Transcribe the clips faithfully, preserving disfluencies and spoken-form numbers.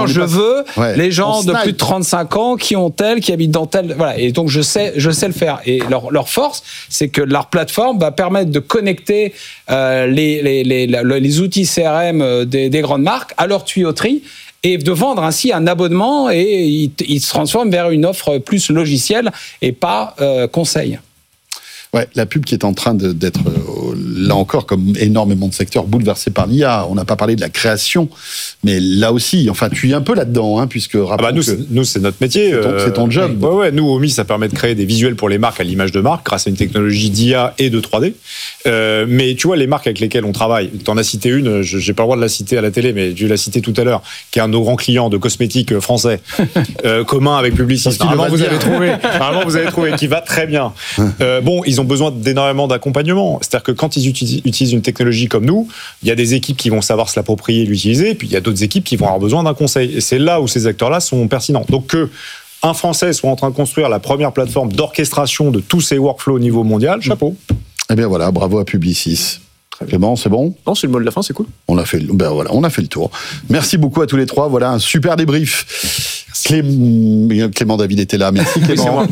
Non, je pas... veux ouais. les gens de plus de trente-cinq ans qui ont tel, qui habitent dans tel, voilà. Et donc je sais, je sais le faire. Et leur, leur force, c'est que leur plateforme va permettre de connecter euh, les, les, les, les, les outils C R M des, des grandes marques à leur tuyauterie et de vendre ainsi un abonnement et il, il se transforme vers une offre plus logicielle et pas euh, conseil. Ouais, la pub qui est en train de, d'être, euh, là encore, comme énormément de secteurs, bouleversés par l'I A. On n'a pas parlé de la création, mais là aussi, enfin, tu es un peu là-dedans, hein, puisque... Ah bah nous, c'est, nous, c'est notre métier. C'est ton, euh, c'est ton job. Ouais, ouais, nous, Omi, ça permet de créer des visuels pour les marques à l'image de marque, grâce à une technologie d'I A et de trois D. Euh, mais tu vois, les marques avec lesquelles on travaille, tu en as cité une, je n'ai pas le droit de la citer à la télé, mais tu l'as citée tout à l'heure, qui est un de nos grands clients de cosmétiques français, euh, commun avec Publicis. Normalement, vous avez trouvé, normalement, vous avez trouvé, qui va très bien. Euh, bon, ils ont besoin d'énormément d'accompagnement. C'est-à-dire que quand ils utilisent une technologie comme nous, il y a des équipes qui vont savoir se l'approprier et l'utiliser, et puis il y a d'autres équipes qui vont avoir besoin d'un conseil. Et c'est là où ces acteurs-là sont pertinents. Donc que un Français soit en train de construire la première plateforme d'orchestration de tous ces workflows au niveau mondial, chapeau. Eh bien voilà, bravo à Publicis. Clément, c'est bon ? Non, c'est le mot de la fin, c'est cool. On a fait, ben voilà, on a fait le tour. Merci beaucoup à tous les trois. Voilà un super débrief. Clé... Clément David était là. Merci Clément.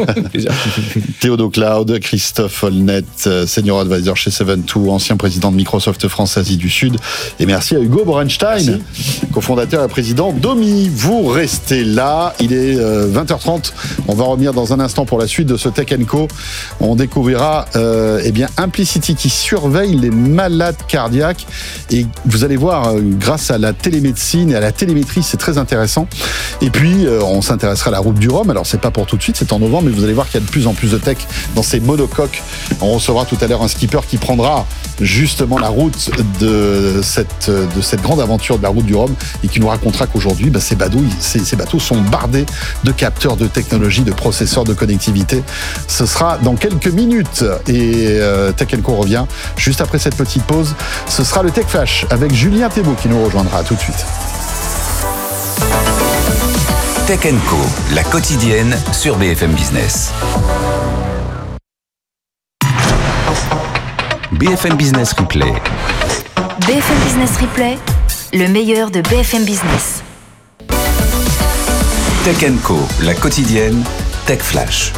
Théodo Cloud, Christophe Holnet, Senior Advisor chez Seven Two, ancien président de Microsoft France Asie du Sud. Et merci à Hugo Borenstein, cofondateur et président d'Omi. Vous restez là. Il est vingt heures trente. On va revenir dans un instant pour la suite de ce Tech and Co. On découvrira euh, eh bien Implicity qui surveille les malades cardiaques. Et vous allez voir, grâce à la télémédecine et à la télémétrie, c'est très intéressant. Et puis, euh, on s'intéressera à la route du Rhum. Alors, c'est pas pour tout de suite, c'est en novembre, mais vous allez voir qu'il y a de plus en plus de tech dans ces monocoques. On recevra tout à l'heure un skipper qui prendra justement la route de cette, de cette grande aventure de la route du Rhum et qui nous racontera qu'aujourd'hui, bah, ces, bateaux, ces, ces bateaux sont bardés de capteurs, de technologies, de processeurs, de connectivité. Ce sera dans quelques minutes. Et euh, Tech and Co revient juste après cette petite pause. Ce sera le Tech Flash avec Julien Thébault qui nous rejoindra. À tout de suite. Tech and Co, la quotidienne sur B F M Business. B F M Business Replay. B F M Business Replay, le meilleur de B F M Business. Tech and Co, la quotidienne, Tech Flash.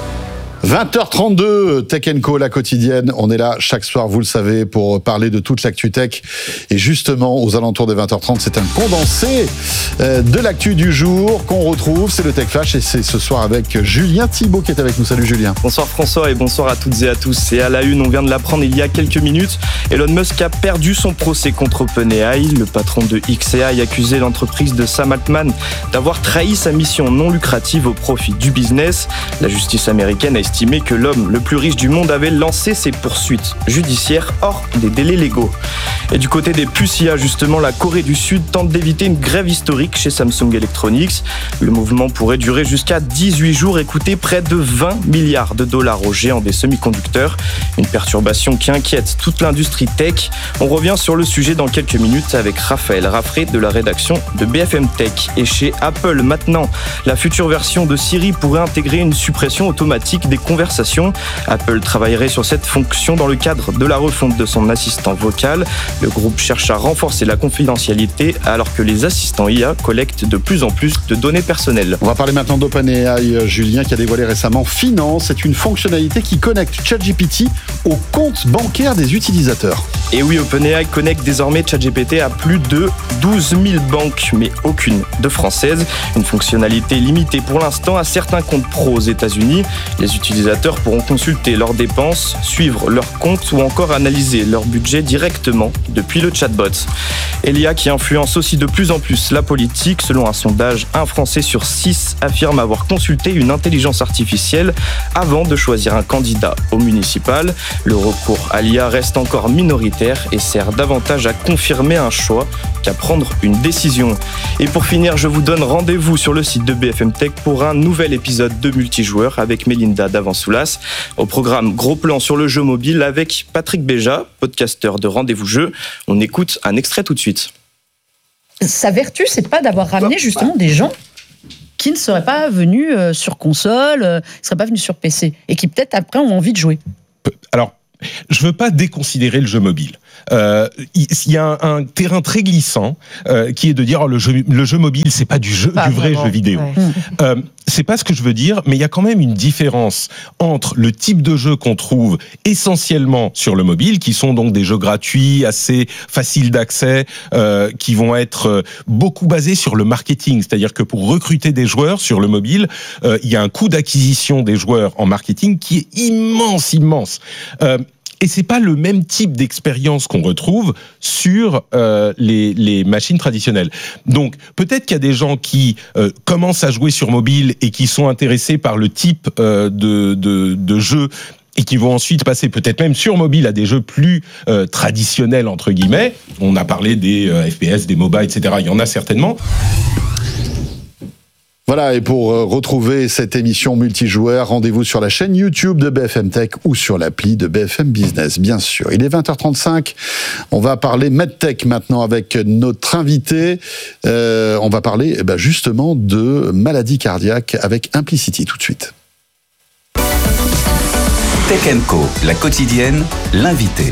vingt heures trente-deux, Tech and Co, la quotidienne. On est là chaque soir, vous le savez, pour parler de toute l'actu tech. Et justement, aux alentours des vingt heures trente, c'est un condensé de l'actu du jour qu'on retrouve. C'est le Tech Flash et c'est ce soir avec Julien Thébault qui est avec nous. Salut Julien. Bonsoir François et bonsoir à toutes et à tous. Et à la une, on vient de l'apprendre il y a quelques minutes. Elon Musk a perdu son procès contre OpenAI. Le patron de X A I accusait l'entreprise de Sam Altman d'avoir trahi sa mission non lucrative au profit du business. La justice américaine a estimé que l'homme le plus riche du monde avait lancé ses poursuites judiciaires hors des délais légaux. Et du côté des pucillas, justement, la Corée du Sud tente d'éviter une grève historique chez Samsung Electronics. Le mouvement pourrait durer jusqu'à dix-huit jours et coûter près de vingt milliards de dollars au géant des semi-conducteurs. Une perturbation qui inquiète toute l'industrie tech. On revient sur le sujet dans quelques minutes avec Raphaël Raffray de la rédaction de B F M Tech. Et chez Apple, maintenant, la future version de Siri pourrait intégrer une suppression automatique des conversations. Apple travaillerait sur cette fonction dans le cadre de la refonte de son assistant vocal. Le groupe cherche à renforcer la confidentialité alors que les assistants I A collectent de plus en plus de données personnelles. On va parler maintenant d'OpenAI, Julien, qui a dévoilé récemment Finance. C'est une fonctionnalité qui connecte ChatGPT au compte bancaire des utilisateurs. Et oui, OpenAI connecte désormais ChatGPT à plus de douze mille banques, mais aucune de française. Une fonctionnalité limitée pour l'instant à certains comptes pro aux États-Unis. Les utilisateurs pourront consulter leurs dépenses, suivre leurs comptes ou encore analyser leur budget directement depuis le chatbot. Et l'I A qui influence aussi de plus en plus la politique. Selon un sondage, un Français sur six affirme avoir consulté une intelligence artificielle avant de choisir un candidat au municipal. Le recours à l'I A reste encore minoritaire et sert davantage à confirmer un choix qu'à prendre une décision. Et pour finir, je vous donne rendez-vous sur le site de B F M Tech pour un nouvel épisode de multijoueur avec Mélinda Davansoulas. Au programme, gros plan sur le jeu mobile avec Patrick Béja, podcasteur de Rendez-vous Jeu. On écoute un extrait tout de suite. Sa vertu, c'est pas d'avoir ramené justement des gens qui ne seraient pas venus sur console, ne seraient pas venus sur P C, et qui peut-être après ont envie de jouer. Alors, je veux pas déconsidérer le jeu mobile. euh, il y a un, un terrain très glissant euh, qui est de dire oh, le jeu, le jeu mobile, c'est pas du jeu, pas du vrai vraiment. jeu vidéo. Ouais. Euh, c'est pas ce que je veux dire, mais il y a quand même une différence entre le type de jeu qu'on trouve essentiellement sur le mobile, qui sont donc des jeux gratuits, assez faciles d'accès, euh, qui vont être beaucoup basés sur le marketing. C'est-à-dire que pour recruter des joueurs sur le mobile, euh, il y a un coût d'acquisition des joueurs en marketing qui est immense, immense. Euh, Et c'est pas le même type d'expérience qu'on retrouve sur euh, les, les machines traditionnelles. Donc peut-être qu'il y a des gens qui euh, commencent à jouer sur mobile et qui sont intéressés par le type euh, de, de, de jeu et qui vont ensuite passer peut-être même sur mobile à des jeux plus euh, traditionnels entre guillemets. On a parlé des euh, F P S, des MOBA, et cetera. Il y en a certainement. Voilà, et pour retrouver cette émission multijoueur, rendez-vous sur la chaîne YouTube de B F M Tech ou sur l'appli de B F M Business, bien sûr. Il est vingt heures trente-cinq, on va parler MedTech maintenant avec notre invité. Euh, on va parler eh ben, justement de maladies cardiaques avec Implicity tout de suite. Tech and Co, la quotidienne, l'invité.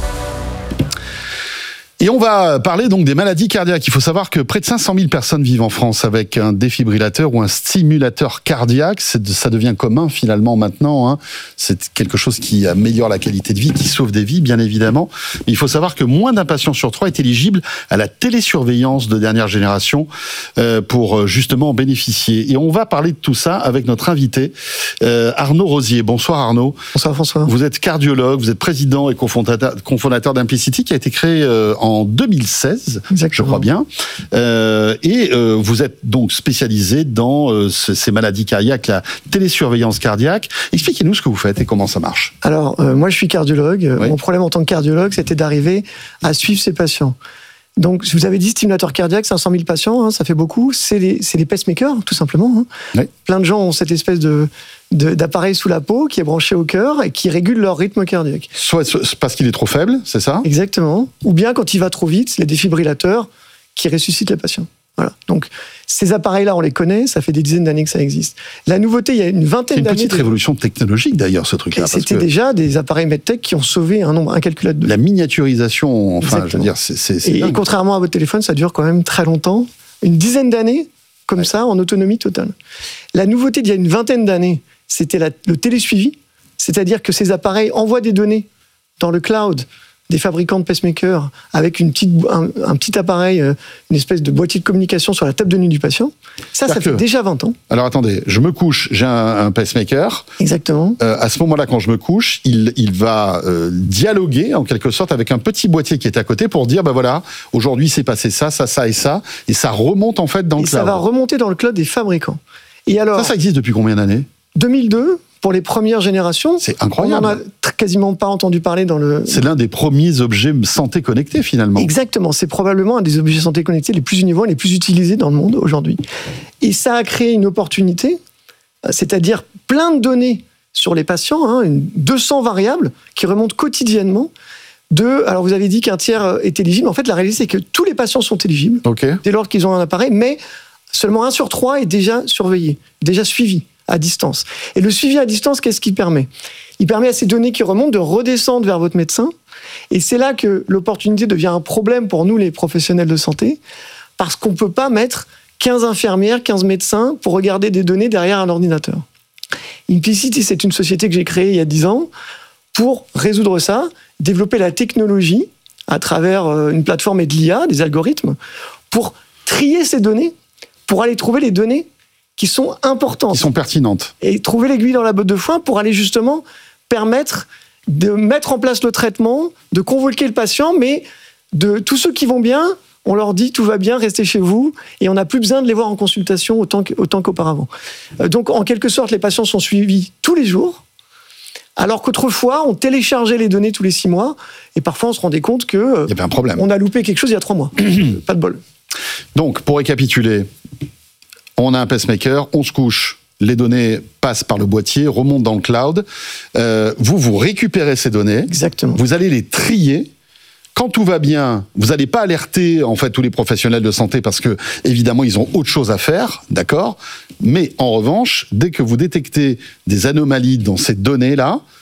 Et on va parler donc des maladies cardiaques. Il faut savoir que près de cinq cent mille personnes vivent en France avec un défibrillateur ou un stimulateur cardiaque. C'est, ça devient commun finalement maintenant. Hein. C'est quelque chose qui améliore la qualité de vie, qui sauve des vies bien évidemment. Mais il faut savoir que moins d'un patient sur trois est éligible à la télésurveillance de dernière génération euh, pour justement en bénéficier. Et on va parler de tout ça avec notre invité euh, Arnaud Rosier. Bonsoir Arnaud. Bonsoir François. Vous êtes cardiologue, vous êtes président et cofondateur, cofondateur d'Implicity qui a été créé euh, en en deux mille seize, exactement. Je crois bien. Euh, et euh, vous êtes donc spécialisé dans euh, ces maladies cardiaques, la télésurveillance cardiaque. Expliquez-nous ce que vous faites et comment ça marche. Alors, euh, moi je suis cardiologue. Oui. Mon problème en tant que cardiologue, c'était d'arriver à suivre ces patients. Donc, je vous avais dit stimulateur cardiaque, cinq cent mille patients, hein, ça fait beaucoup. C'est les, c'est les pacemakers, tout simplement. Hein. Oui. Plein de gens ont cette espèce de, de, d'appareil sous la peau qui est branché au cœur et qui régule leur rythme cardiaque. Soit parce qu'il est trop faible, c'est ça ? Exactement. Ou bien quand il va trop vite, les défibrillateurs qui ressuscitent les patients. Voilà. Donc, ces appareils-là, on les connaît, ça fait des dizaines d'années que ça existe. La nouveauté, il y a une vingtaine d'années... C'est une petite de... révolution technologique, d'ailleurs, ce truc-là. Et c'était que... déjà des appareils MedTech qui ont sauvé un nombre incalculable de... La miniaturisation, enfin, Exactement. je veux dire, c'est... c'est, c'est et, et contrairement à votre téléphone, ça dure quand même très longtemps. Une dizaine d'années, comme ouais. ça, en autonomie totale. La nouveauté d'il y a une vingtaine d'années, c'était la, le télésuivi, c'est-à-dire que ces appareils envoient des données dans le cloud des fabricants de pacemakers avec une petite, un, un petit appareil, une espèce de boîtier de communication sur la table de nuit du patient. Ça, ça fait que, déjà vingt ans. Alors attendez, je me couche, j'ai un, un pacemaker. Exactement. Euh, à ce moment-là, quand je me couche, il, il va euh, dialoguer en quelque sorte avec un petit boîtier qui est à côté pour dire, ben voilà, aujourd'hui c'est passé ça, ça, ça et ça, et ça remonte en fait dans le et cloud. Ça va remonter dans le cloud des fabricants. Et alors, ça, ça existe depuis combien d'années ? deux mille deux. Pour les premières générations, c'est incroyable. On n'en a quasiment pas entendu parler dans le... C'est l'un des premiers objets santé connectés, finalement. Exactement. C'est probablement un des objets santé connectés les plus innovants et les plus utilisés dans le monde aujourd'hui. Et ça a créé une opportunité, c'est-à-dire plein de données sur les patients, hein, une deux cents variables qui remontent quotidiennement. De, alors vous avez dit qu'un tiers est éligible. En fait, la réalité, c'est que tous les patients sont éligibles, okay. dès lors qu'ils ont un appareil, mais seulement un sur trois est déjà surveillé, déjà suivi à distance. Et le suivi à distance, qu'est-ce qu'il permet ? Il permet à ces données qui remontent de redescendre vers votre médecin. Et c'est là que l'opportunité devient un problème pour nous, les professionnels de santé, parce qu'on ne peut pas mettre quinze infirmières, quinze médecins pour regarder des données derrière un ordinateur. Implicity, c'est une société que j'ai créée il y a dix ans pour résoudre ça, développer la technologie à travers une plateforme et de l'I A, des algorithmes, pour trier ces données, pour aller trouver les données qui sont importantes. Qui sont pertinentes. Et trouver l'aiguille dans la botte de foin pour aller justement permettre de mettre en place le traitement, de convoquer le patient, mais de tous ceux qui vont bien, on leur dit tout va bien, restez chez vous, et on n'a plus besoin de les voir en consultation autant, autant qu'auparavant. Donc en quelque sorte, les patients sont suivis tous les jours, alors qu'autrefois, on téléchargeait les données tous les six mois, et parfois on se rendait compte que il y avait un problème. On a loupé quelque chose il y a trois mois. Pas de bol. Donc, pour récapituler, on a un pacemaker, on se couche, les données passent par le boîtier, remontent dans le cloud. Euh, vous, vous récupérez ces données. Exactement. Vous allez les trier. Quand tout va bien, vous n'allez pas alerter en fait tous les professionnels de santé parce que évidemment ils ont autre chose à faire, d'accord ? Mais en revanche, dès que vous détectez des anomalies dans ces données-là,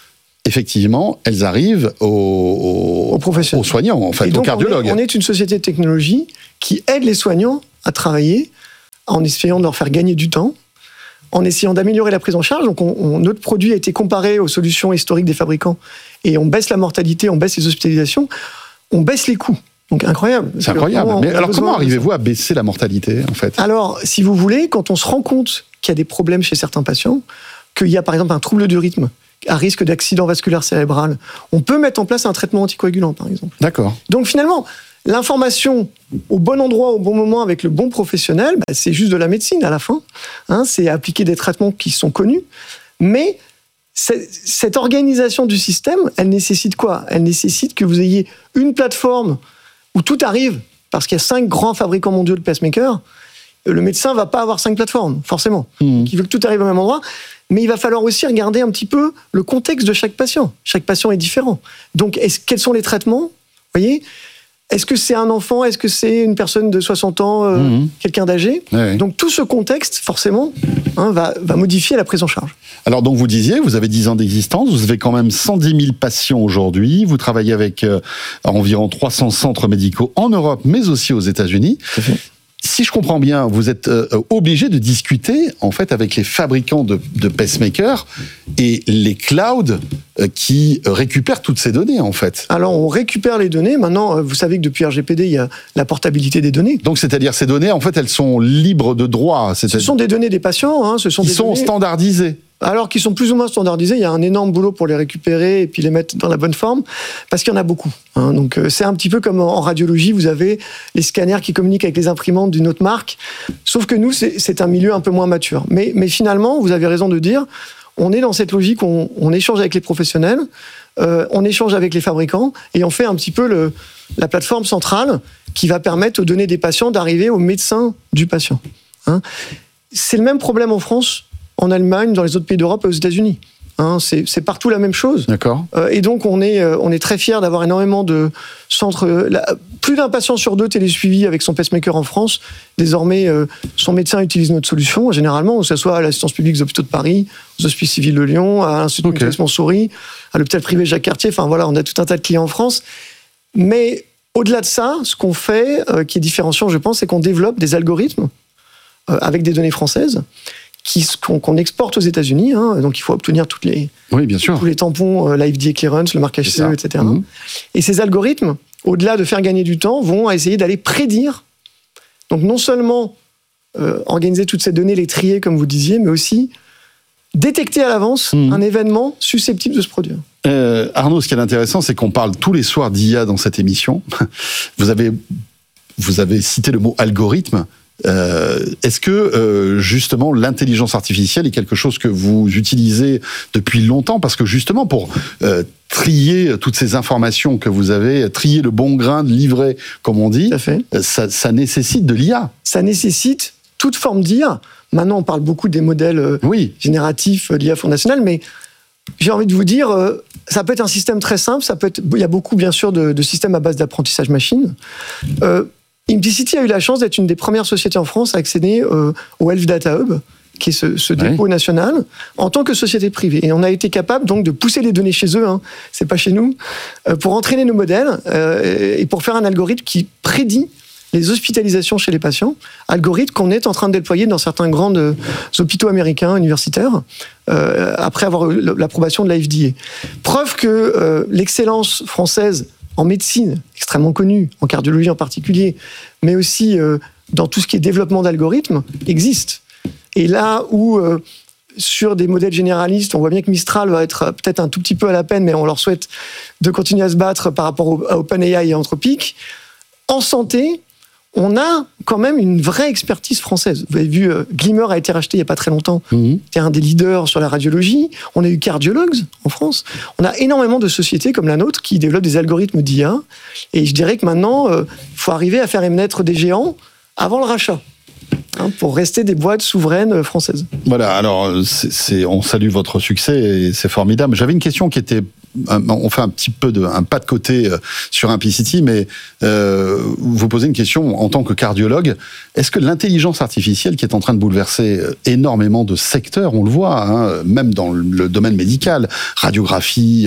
effectivement, elles arrivent aux, aux, aux soignants, en fait, et donc aux cardiologues. On est, on est une société de technologie qui aide les soignants à travailler en essayant de leur faire gagner du temps, en essayant d'améliorer la prise en charge. Donc on, on, notre produit a été comparé aux solutions historiques des fabricants et on baisse la mortalité, on baisse les hospitalisations, on baisse les coûts. Donc incroyable. C'est incroyable. Mais alors comment arrivez-vous à baisser la mortalité, en fait ? Alors, si vous voulez, quand on se rend compte qu'il y a des problèmes chez certains patients, qu'il y a par exemple un trouble du rythme, à risque d'accident vasculaire cérébral, on peut mettre en place un traitement anticoagulant, par exemple. D'accord. Donc finalement, l'information au bon endroit, au bon moment, avec le bon professionnel, bah, c'est juste de la médecine à la fin. Hein, c'est appliquer des traitements qui sont connus. Mais cette organisation du système, elle nécessite quoi ? Elle nécessite que vous ayez une plateforme où tout arrive, parce qu'il y a cinq grands fabricants mondiaux de pacemakers. Le médecin ne va pas avoir cinq plateformes, forcément. Mmh. Il veut que tout arrive au même endroit. Mais il va falloir aussi regarder un petit peu le contexte de chaque patient. Chaque patient est différent. Donc, est-ce, quels sont les traitements ? Vous voyez ? Est-ce que c'est un enfant ? Est-ce que c'est une personne de soixante ans, euh, mmh. quelqu'un d'âgé ? ouais. Donc, tout ce contexte, forcément, hein, va, va modifier la prise en charge. Alors, donc, vous disiez, vous avez dix ans d'existence, vous avez quand même cent dix mille patients aujourd'hui, vous travaillez avec euh, environ trois cents centres médicaux en Europe, mais aussi aux États-Unis. Si je comprends bien, vous êtes euh, obligé de discuter en fait avec les fabricants de, de pacemakers et les clouds euh, qui récupèrent toutes ces données en fait. Alors on récupère les données. Maintenant, vous savez que depuis R G P D, il y a la portabilité des données. Donc c'est-à-dire ces données, en fait, elles sont libres de droit. Ce sont des données des patients. Hein, ce sont qui des sont données... standardisées. Alors qu'ils sont plus ou moins standardisés, il y a un énorme boulot pour les récupérer et puis les mettre dans la bonne forme, parce qu'il y en a beaucoup. Hein. Donc euh, c'est un petit peu comme en radiologie, vous avez les scanners qui communiquent avec les imprimantes d'une autre marque, sauf que nous, c'est, c'est un milieu un peu moins mature. Mais, mais finalement, vous avez raison de dire, on est dans cette logique, on, on échange avec les professionnels, euh, on échange avec les fabricants, et on fait un petit peu le, la plateforme centrale qui va permettre aux données des patients d'arriver au médecin du patient. Hein. C'est le même problème en France, en Allemagne, dans les autres pays d'Europe et aux États-Unis. Hein, c'est, c'est partout la même chose. D'accord. Euh, et donc, on est, euh, on est très fiers d'avoir énormément de centres. Euh, la, plus d'un patient sur deux télésuivi avec son pacemaker en France. Désormais, euh, son médecin utilise notre solution, généralement, que ce soit à l'assistance publique des hôpitaux de Paris, aux hospices civils de Lyon, à l'Institut okay. de Mutualisme Montsouris, à l'hôpital privé Jacques Cartier. Enfin, voilà, on a tout un tas de clients en France. Mais au-delà de ça, ce qu'on fait, euh, qui est différenciant, je pense, c'est qu'on développe des algorithmes euh, avec des données françaises. Qui, qu'on, qu'on exporte aux États-Unis, hein, donc il faut obtenir toutes les, oui, bien sûr. tous les tampons, euh, l'F D A clearance, le marquage C E, et cetera. Mmh. Et ces algorithmes, au-delà de faire gagner du temps, vont essayer d'aller prédire, donc non seulement euh, organiser toutes ces données, les trier comme vous disiez, mais aussi détecter à l'avance mmh. un événement susceptible de se produire. Euh, Arnaud, ce qui est intéressant, c'est qu'on parle tous les soirs d'I A dans cette émission. Vous avez, vous avez cité le mot algorithme. Euh, est-ce que euh, justement l'intelligence artificielle est quelque chose que vous utilisez depuis longtemps, parce que justement pour euh, trier toutes ces informations que vous avez, trier le bon grain de livret, comme on dit, ça, ça nécessite de l'I A. Ça nécessite toute forme d'I A. Maintenant, on parle beaucoup des modèles euh, oui. génératifs, l'I A fondationnelle, mais j'ai envie de vous dire, euh, ça peut être un système très simple. Ça peut être, il y a beaucoup bien sûr de, de systèmes à base d'apprentissage machine. Euh, Implicity a eu la chance d'être une des premières sociétés en France à accéder euh, au Health Data Hub, qui est ce, ce dépôt oui. national, en tant que société privée. Et on a été capable donc de pousser les données chez eux, hein, c'est pas chez nous, euh, pour entraîner nos modèles euh, et pour faire un algorithme qui prédit les hospitalisations chez les patients, algorithme qu'on est en train de déployer dans certains grands euh, hôpitaux américains, universitaires, euh, après avoir eu l'approbation de la F D A. Preuve que euh, l'excellence française en médecine, extrêmement connue, en cardiologie en particulier, mais aussi euh, dans tout ce qui est développement d'algorithmes, existe. Et là où, euh, sur des modèles généralistes, on voit bien que Mistral va être peut-être un tout petit peu à la peine, mais on leur souhaite de continuer à se battre par rapport au, à OpenAI et Anthropic. En santé, on a quand même une vraie expertise française. Vous avez vu, euh, Glimmer a été racheté il n'y a pas très longtemps. Mmh. C'était un des leaders sur la radiologie. On a eu Cardiologues en France. On a énormément de sociétés comme la nôtre qui développent des algorithmes d'I A. Et je dirais que maintenant, il euh, faut arriver à faire émettre des géants avant le rachat. hein, pour rester des boîtes souveraines françaises. Voilà, alors c'est, c'est, on salue votre succès et c'est formidable. J'avais une question qui était, on fait un petit peu de, un pas de côté sur Implicity, mais euh, vous posez une question en tant que cardiologue. Est-ce que l'intelligence artificielle qui est en train de bouleverser énormément de secteurs, on le voit, hein, même dans le domaine médical, radiographie,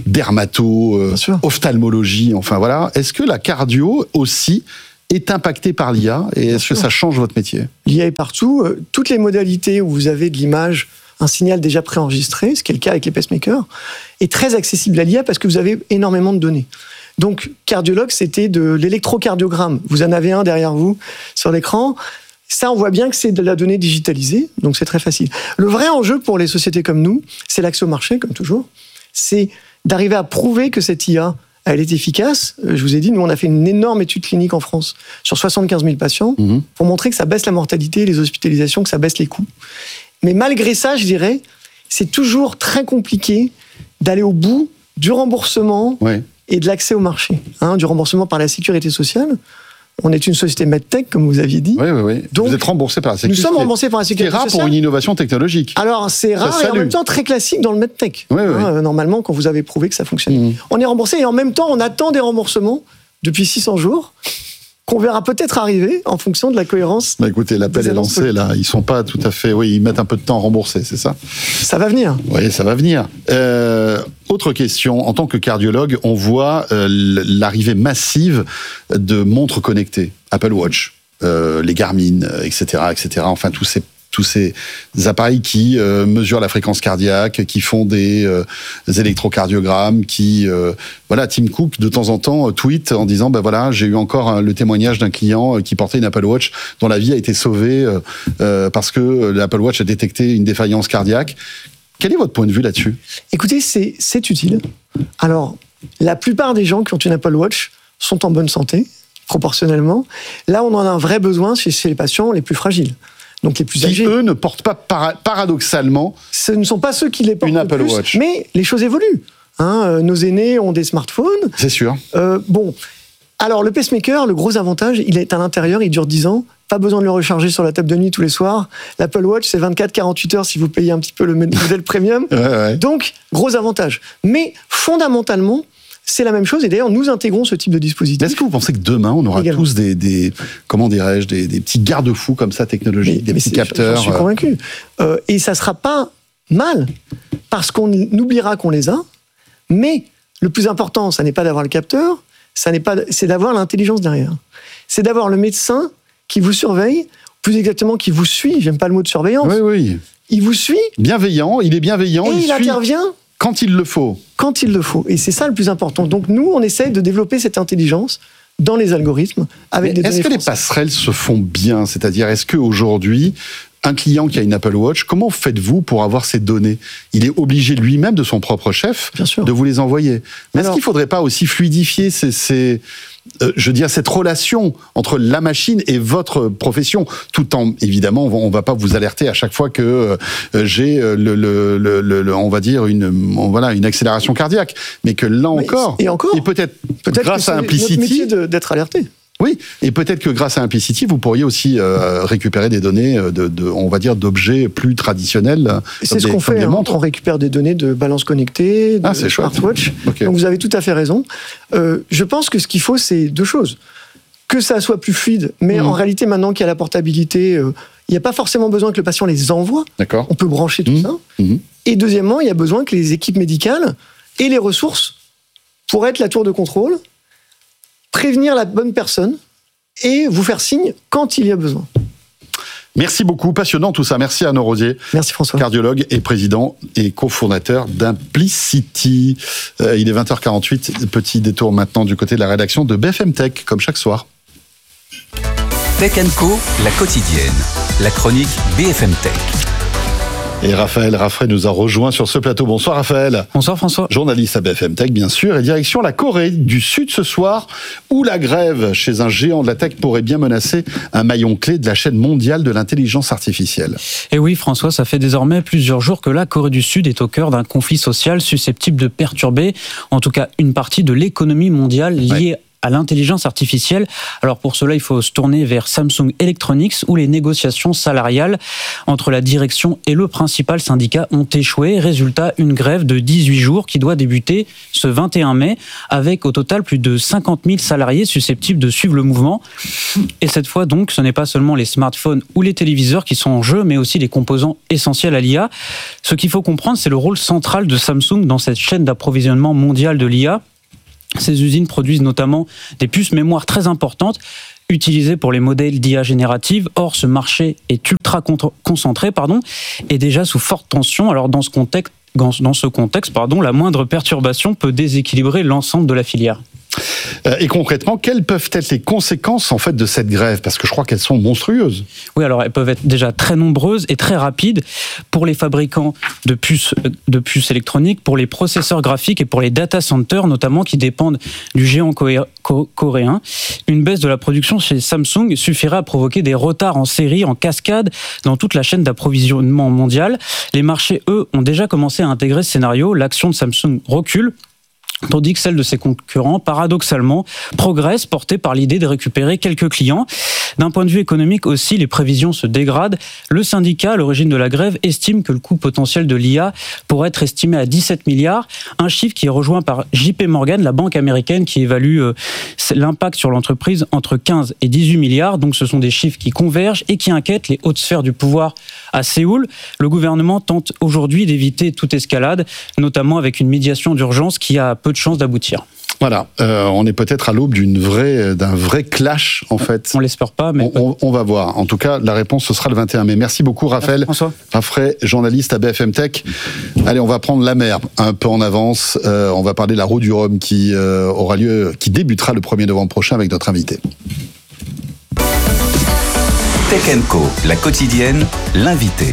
dermato, ophtalmologie, enfin voilà, est-ce que la cardio aussi est impactée par l'I A et est-ce que ça change votre métier ? L'I A est partout. Toutes les modalités où vous avez de l'image, un signal déjà préenregistré, ce qui est le cas avec les pacemakers, est très accessible à l'I A parce que vous avez énormément de données. Donc, cardiologue, c'était de l'électrocardiogramme. Vous en avez un derrière vous sur l'écran. Ça, on voit bien que c'est de la donnée digitalisée, donc c'est très facile. Le vrai enjeu pour les sociétés comme nous, c'est l'accès au marché, comme toujours. C'est d'arriver à prouver que cette I A, elle est efficace. Je vous ai dit, nous, on a fait une énorme étude clinique en France sur soixante-quinze mille patients mmh. pour montrer que ça baisse la mortalité, les hospitalisations, que ça baisse les coûts. Mais malgré ça, je dirais, c'est toujours très compliqué d'aller au bout du remboursement ouais. et de l'accès au marché. Hein, du remboursement par la sécurité sociale. On est une société medtech, comme vous aviez dit. Oui, oui, oui. Donc, vous êtes remboursé par la sécurité sociale. Nous sommes remboursés par la sécurité sociale. C'est rare pour une innovation technologique. Alors, c'est rare et en même temps très classique dans le medtech. Oui, oui. Hein, normalement, quand vous avez prouvé que ça fonctionne. Mmh. On est remboursé et en même temps, on attend des remboursements depuis six cents jours. Qu'on verra peut-être arriver en fonction de la cohérence. Bah écoutez, l'appel est lancé là. Ils sont pas tout à fait. Oui, ils mettent un peu de temps à rembourser, c'est ça ? Ça va venir. Oui, ça va venir. Euh, autre question. En tant que cardiologue, on voit euh, l'arrivée massive de montres connectées, Apple Watch, euh, les Garmin, et cetera, et cetera. Enfin, tous ces tous ces appareils qui euh, mesurent la fréquence cardiaque, qui font des, euh, des électrocardiogrammes, qui euh, voilà, Tim Cook de temps en temps tweet en disant ben voilà, j'ai eu encore hein, le témoignage d'un client qui portait une Apple Watch dont la vie a été sauvée euh, euh, parce que l'Apple Watch a détecté une défaillance cardiaque. Quel est votre point de vue là-dessus ? Écoutez, c'est c'est utile. Alors, la plupart des gens qui ont une Apple Watch sont en bonne santé, proportionnellement. Là, on en a un vrai besoin chez, chez les patients les plus fragiles. Donc les plus âgés. Qui, eux, ne portent pas para- paradoxalement. Ce ne sont pas ceux qui les portent une le Apple plus, Watch. Mais les choses évoluent. Hein, euh, nos aînés ont des smartphones. C'est sûr. Euh, bon, alors le pacemaker, le gros avantage, il est à l'intérieur, il dure dix ans. Pas besoin de le recharger sur la table de nuit tous les soirs. L'Apple Watch, c'est vingt-quatre à quarante-huit heures si vous payez un petit peu le modèle premium. Ouais, ouais. Donc, gros avantage. Mais fondamentalement, c'est la même chose, et d'ailleurs, nous intégrons ce type de dispositif. Est-ce que vous pensez que demain, on aura Également. tous des, des, comment dirais-je, des, des petits garde-fous comme ça, technologiques, mais, des mais petits capteurs J'en suis convaincu. Euh, et ça sera pas mal, parce qu'on oubliera qu'on les a, mais le plus important, ça n'est pas d'avoir le capteur, ça n'est pas, c'est d'avoir l'intelligence derrière. C'est d'avoir le médecin qui vous surveille, plus exactement qui vous suit, j'aime pas le mot de surveillance. Oui, oui. Il vous suit. Bienveillant, il est bienveillant. Et il, il intervient. Quand il le faut. Quand il le faut. Et c'est ça le plus important. Donc nous, on essaie de développer cette intelligence dans les algorithmes avec Mais des est-ce données que françaises. les passerelles se font bien ? C'est-à-dire, est-ce qu'aujourd'hui, un client qui a une Apple Watch, comment faites-vous pour avoir ces données ? Il est obligé lui-même, de son propre chef, Bien sûr. de vous les envoyer. Mais Alors, est-ce qu'il ne faudrait pas aussi fluidifier ces... ces Euh, je veux dire, cette relation entre la machine et votre profession, tout en, évidemment, on va, va pas vous alerter à chaque fois que euh, j'ai le, le, le, le, on va dire une, voilà, une accélération cardiaque, mais que là mais encore, et encore, et peut-être, peut-être grâce que à c'est Implicity, notre métier de, d'être alerté. Oui, et peut-être que grâce à Implicity, vous pourriez aussi euh, récupérer des données de, de, on va dire, d'objets plus traditionnels. C'est ce qu'on fait. Hein, on récupère des données de balance connectée, de ah, c'est smartwatch. Okay. Donc vous avez tout à fait raison. Euh, je pense que ce qu'il faut, c'est deux choses. Que ça soit plus fluide, mais mmh. en réalité, maintenant qu'il y a la portabilité, euh, il n'y a pas forcément besoin que le patient les envoie. D'accord. On peut brancher tout mmh. ça. Mmh. Et deuxièmement, il y a besoin que les équipes médicales aient les ressources pour être la tour de contrôle, prévenir la bonne personne et vous faire signe quand il y a besoin. Merci beaucoup, passionnant tout ça. Merci Arnaud Rosier. Merci François. Cardiologue et président et cofondateur d'Implicity. Euh, il est vingt heures quarante-huit, petit détour maintenant du côté de la rédaction de B F M Tech, comme chaque soir. Tech and Co, la quotidienne, la chronique B F M Tech. Et Raphaël Raffray nous a rejoint sur ce plateau. Bonsoir Raphaël. Bonsoir François. Journaliste à B F M Tech, bien sûr, et direction la Corée du Sud ce soir, où la grève chez un géant de la tech pourrait bien menacer un maillon clé de la chaîne mondiale de l'intelligence artificielle. Et oui François, ça fait désormais plusieurs jours que la Corée du Sud est au cœur d'un conflit social susceptible de perturber, en tout cas une partie de l'économie mondiale liée ouais. à l'intelligence artificielle. Alors pour cela, il faut se tourner vers Samsung Electronics où les négociations salariales entre la direction et le principal syndicat ont échoué. Résultat, une grève de dix-huit jours qui doit débuter ce vingt et un mai avec au total plus de cinquante mille salariés susceptibles de suivre le mouvement. Et cette fois donc, ce n'est pas seulement les smartphones ou les téléviseurs qui sont en jeu, mais aussi les composants essentiels à l'I A. Ce qu'il faut comprendre, c'est le rôle central de Samsung dans cette chaîne d'approvisionnement mondiale de l'I A. Ces usines produisent notamment des puces mémoire très importantes utilisées pour les modèles d'I A générative. Or, ce marché est ultra concentré, pardon, et déjà sous forte tension. Alors, dans ce contexte, dans ce contexte, pardon, la moindre perturbation peut déséquilibrer l'ensemble de la filière. Et concrètement, quelles peuvent être les conséquences en fait de cette grève ? Parce que je crois qu'elles sont monstrueuses. Oui, alors elles peuvent être déjà très nombreuses et très rapides pour les fabricants de puces, de puces électroniques, pour les processeurs graphiques et pour les data centers notamment qui dépendent du géant coréen. Une baisse de la production chez Samsung suffirait à provoquer des retards en série, en cascade dans toute la chaîne d'approvisionnement mondiale. Les marchés, eux, ont déjà commencé à intégrer ce scénario. L'action de Samsung recule, tandis que celle de ses concurrents, paradoxalement, progresse, portée par l'idée de récupérer quelques clients. D'un point de vue économique aussi, les prévisions se dégradent. Le syndicat, à l'origine de la grève, estime que le coût potentiel de l'I A pourrait être estimé à dix-sept milliards, un chiffre qui est rejoint par J P Morgan, la banque américaine, qui évalue euh, l'impact sur l'entreprise entre quinze et dix-huit milliards. Donc ce sont des chiffres qui convergent et qui inquiètent les hautes sphères du pouvoir à Séoul. Le gouvernement tente aujourd'hui d'éviter toute escalade, notamment avec une médiation d'urgence qui a peu de chances d'aboutir. Voilà, euh, on est peut-être à l'aube d'une vraie, d'un vrai clash en fait. On l'espère pas, mais on, on, on va voir. En tout cas, la réponse ce sera le vingt et un mai. Merci beaucoup, Raphaël. Merci, François. Raphaël, journaliste à B F M Tech. Allez, on va prendre la mer un peu en avance. Euh, on va parler de la Route du Rhum qui euh, aura lieu, qui débutera le premier novembre prochain avec notre invité. Tech and Co, la quotidienne, l'invité.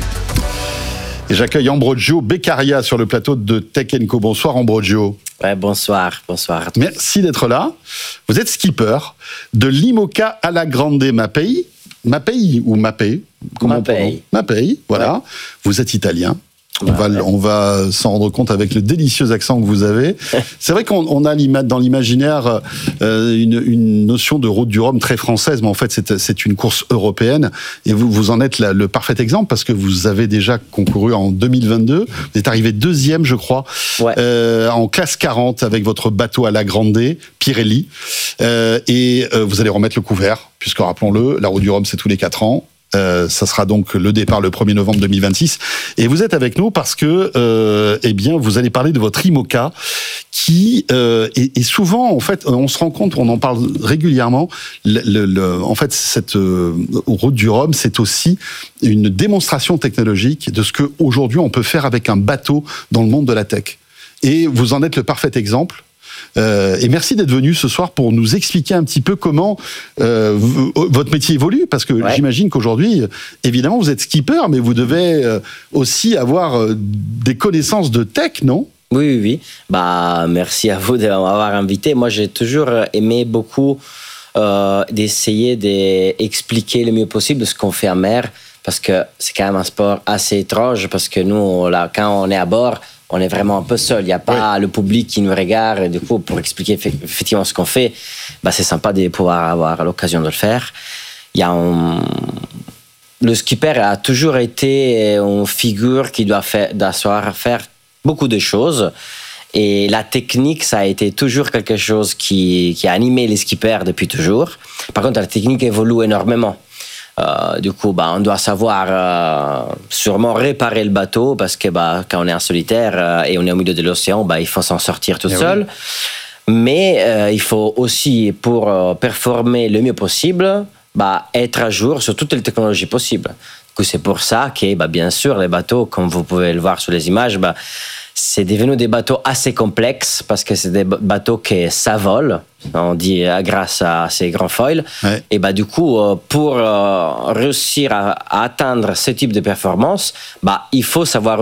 Et j'accueille Ambrogio Beccaria sur le plateau de Tech and Co. Bonsoir Ambrogio. Ouais, bonsoir, bonsoir. Merci d'être là. Vous êtes skipper de l'IMOCA alla Grande Mapei. Mapei ou Mapei Mapei. Mapei, voilà. Ouais. Vous êtes italien. On va, ouais. on va s'en rendre compte avec le délicieux accent que vous avez. C'est vrai qu'on on a dans l'imaginaire euh, une, une notion de Route du Rhum très française, mais en fait c'est, c'est une course européenne. Et vous, vous en êtes la, le parfait exemple parce que vous avez déjà concouru en deux mille vingt-deux. Vous êtes arrivé deuxième, je crois, ouais. euh, en classe quarante avec votre bateau à la Grande, Pirelli. Euh, et euh, vous allez remettre le couvert, puisque rappelons-le, la Route du Rhum c'est tous les quatre ans. Euh, ça sera donc le départ le premier novembre deux mille vingt-six. Et vous êtes avec nous parce que, euh, eh bien, vous allez parler de votre IMOCA qui euh, est, est souvent, en fait, on se rend compte, on en parle régulièrement. Le, le, le, en fait, cette euh, Route du Rhum, c'est aussi une démonstration technologique de ce que aujourd'hui on peut faire avec un bateau dans le monde de la tech. Et vous en êtes le parfait exemple. Euh, et merci d'être venu ce soir pour nous expliquer un petit peu comment euh, v- votre métier évolue, parce que ouais. j'imagine qu'aujourd'hui, évidemment, vous êtes skipper, mais vous devez euh, aussi avoir euh, des connaissances de tech, non ? Oui, oui, oui. Bah, merci à vous de m'avoir invité. Moi, j'ai toujours aimé beaucoup euh, d'essayer d'expliquer le mieux possible ce qu'on fait en mer, parce que c'est quand même un sport assez étrange, parce que nous, là, quand on est à bord, on est vraiment un peu seul. Il n'y a pas oui. le public qui nous regarde. Et du coup, pour expliquer effectivement ce qu'on fait, bah, c'est sympa de pouvoir avoir l'occasion de le faire. Il y a un... Le skipper a toujours été une figure qui doit, faire, doit savoir faire beaucoup de choses. Et la technique, ça a été toujours quelque chose qui, qui a animé les skippers depuis toujours. Par contre, la technique évolue énormément. Euh, du coup, bah, on doit savoir euh, sûrement réparer le bateau parce que bah, quand on est en solitaire euh, et on est au milieu de l'océan, bah, il faut s'en sortir tout et seul. Oui. Mais euh, il faut aussi, pour euh, performer le mieux possible, bah, être à jour sur toutes les technologies possibles. Du coup, c'est pour ça que, bah, bien sûr, les bateaux, comme vous pouvez le voir sur les images, bah, c'est devenu des bateaux assez complexes parce que c'est des bateaux qui ça vole, on dit grâce à ces grands foils. Ouais. Et bah du coup, pour réussir à, à atteindre ce type de performance, bah il faut savoir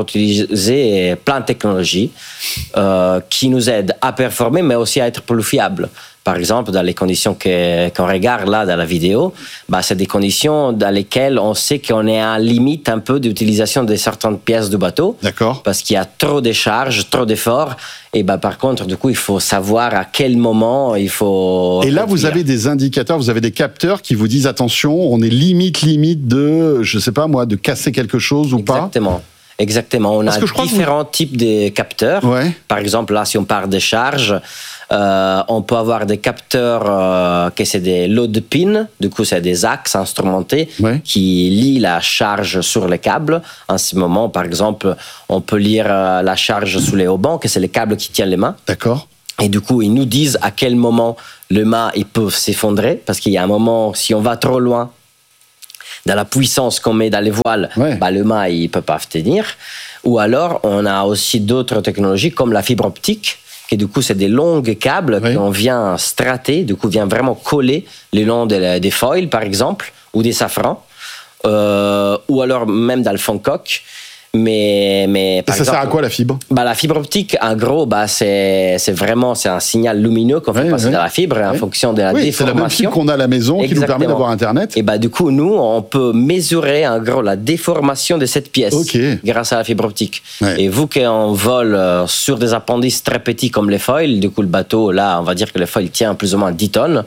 utiliser plein de technologies euh, qui nous aident à performer, mais aussi à être plus fiables. par exemple, dans les conditions que, qu'on regarde là dans la vidéo, bah, c'est des conditions dans lesquelles on sait qu'on est à limite un peu d'utilisation de certaines pièces du bateau. D'accord. Parce qu'il y a trop de charges, trop d'efforts. Et bah, par contre, du coup, il faut savoir à quel moment il faut... Et là, vous avez des indicateurs, vous avez des capteurs qui vous disent, attention, on est limite, limite de, je sais pas moi, de casser quelque chose ou Exactement. pas. Exactement. Exactement. On a différents vous... types de capteurs. Ouais. Par exemple, là, si on parle de charges, euh, on peut avoir des capteurs euh, que c'est des load pins. Du coup, c'est des axes instrumentés ouais. qui lient la charge sur les câbles. En ce moment, par exemple, on peut lire euh, la charge sous les haubans, que c'est les câbles qui tiennent les mains. D'accord. Et du coup, ils nous disent à quel moment le mât il peut s'effondrer, parce qu'il y a un moment, si on va trop loin, dans la puissance qu'on met dans les voiles, ouais. bah, le mât il peut pas tenir. Ou alors, on a aussi d'autres technologies comme la fibre optique, qui du coup, c'est des longs câbles ouais. qu'on vient strater, du coup, vient vraiment coller le long de, des foils, par exemple, ou des safrans, euh, ou alors même dans le fond coque. Mais, mais par Et ça exemple, sert à quoi la fibre? Bah, la fibre optique, en gros, bah, c'est, c'est vraiment c'est un signal lumineux qu'on fait ouais, passer ouais. dans la fibre ouais. en fonction de la oui, déformation. C'est la même fibre qu'on a à la maison Exactement. Qui nous permet d'avoir Internet. Et bah, du coup, nous, on peut mesurer en gros la déformation de cette pièce okay. grâce à la fibre optique. Ouais. Et vous qu'on vole sur des appendices très petits comme les foils, du coup, le bateau, là, on va dire que le foil tient plus ou moins dix tonnes.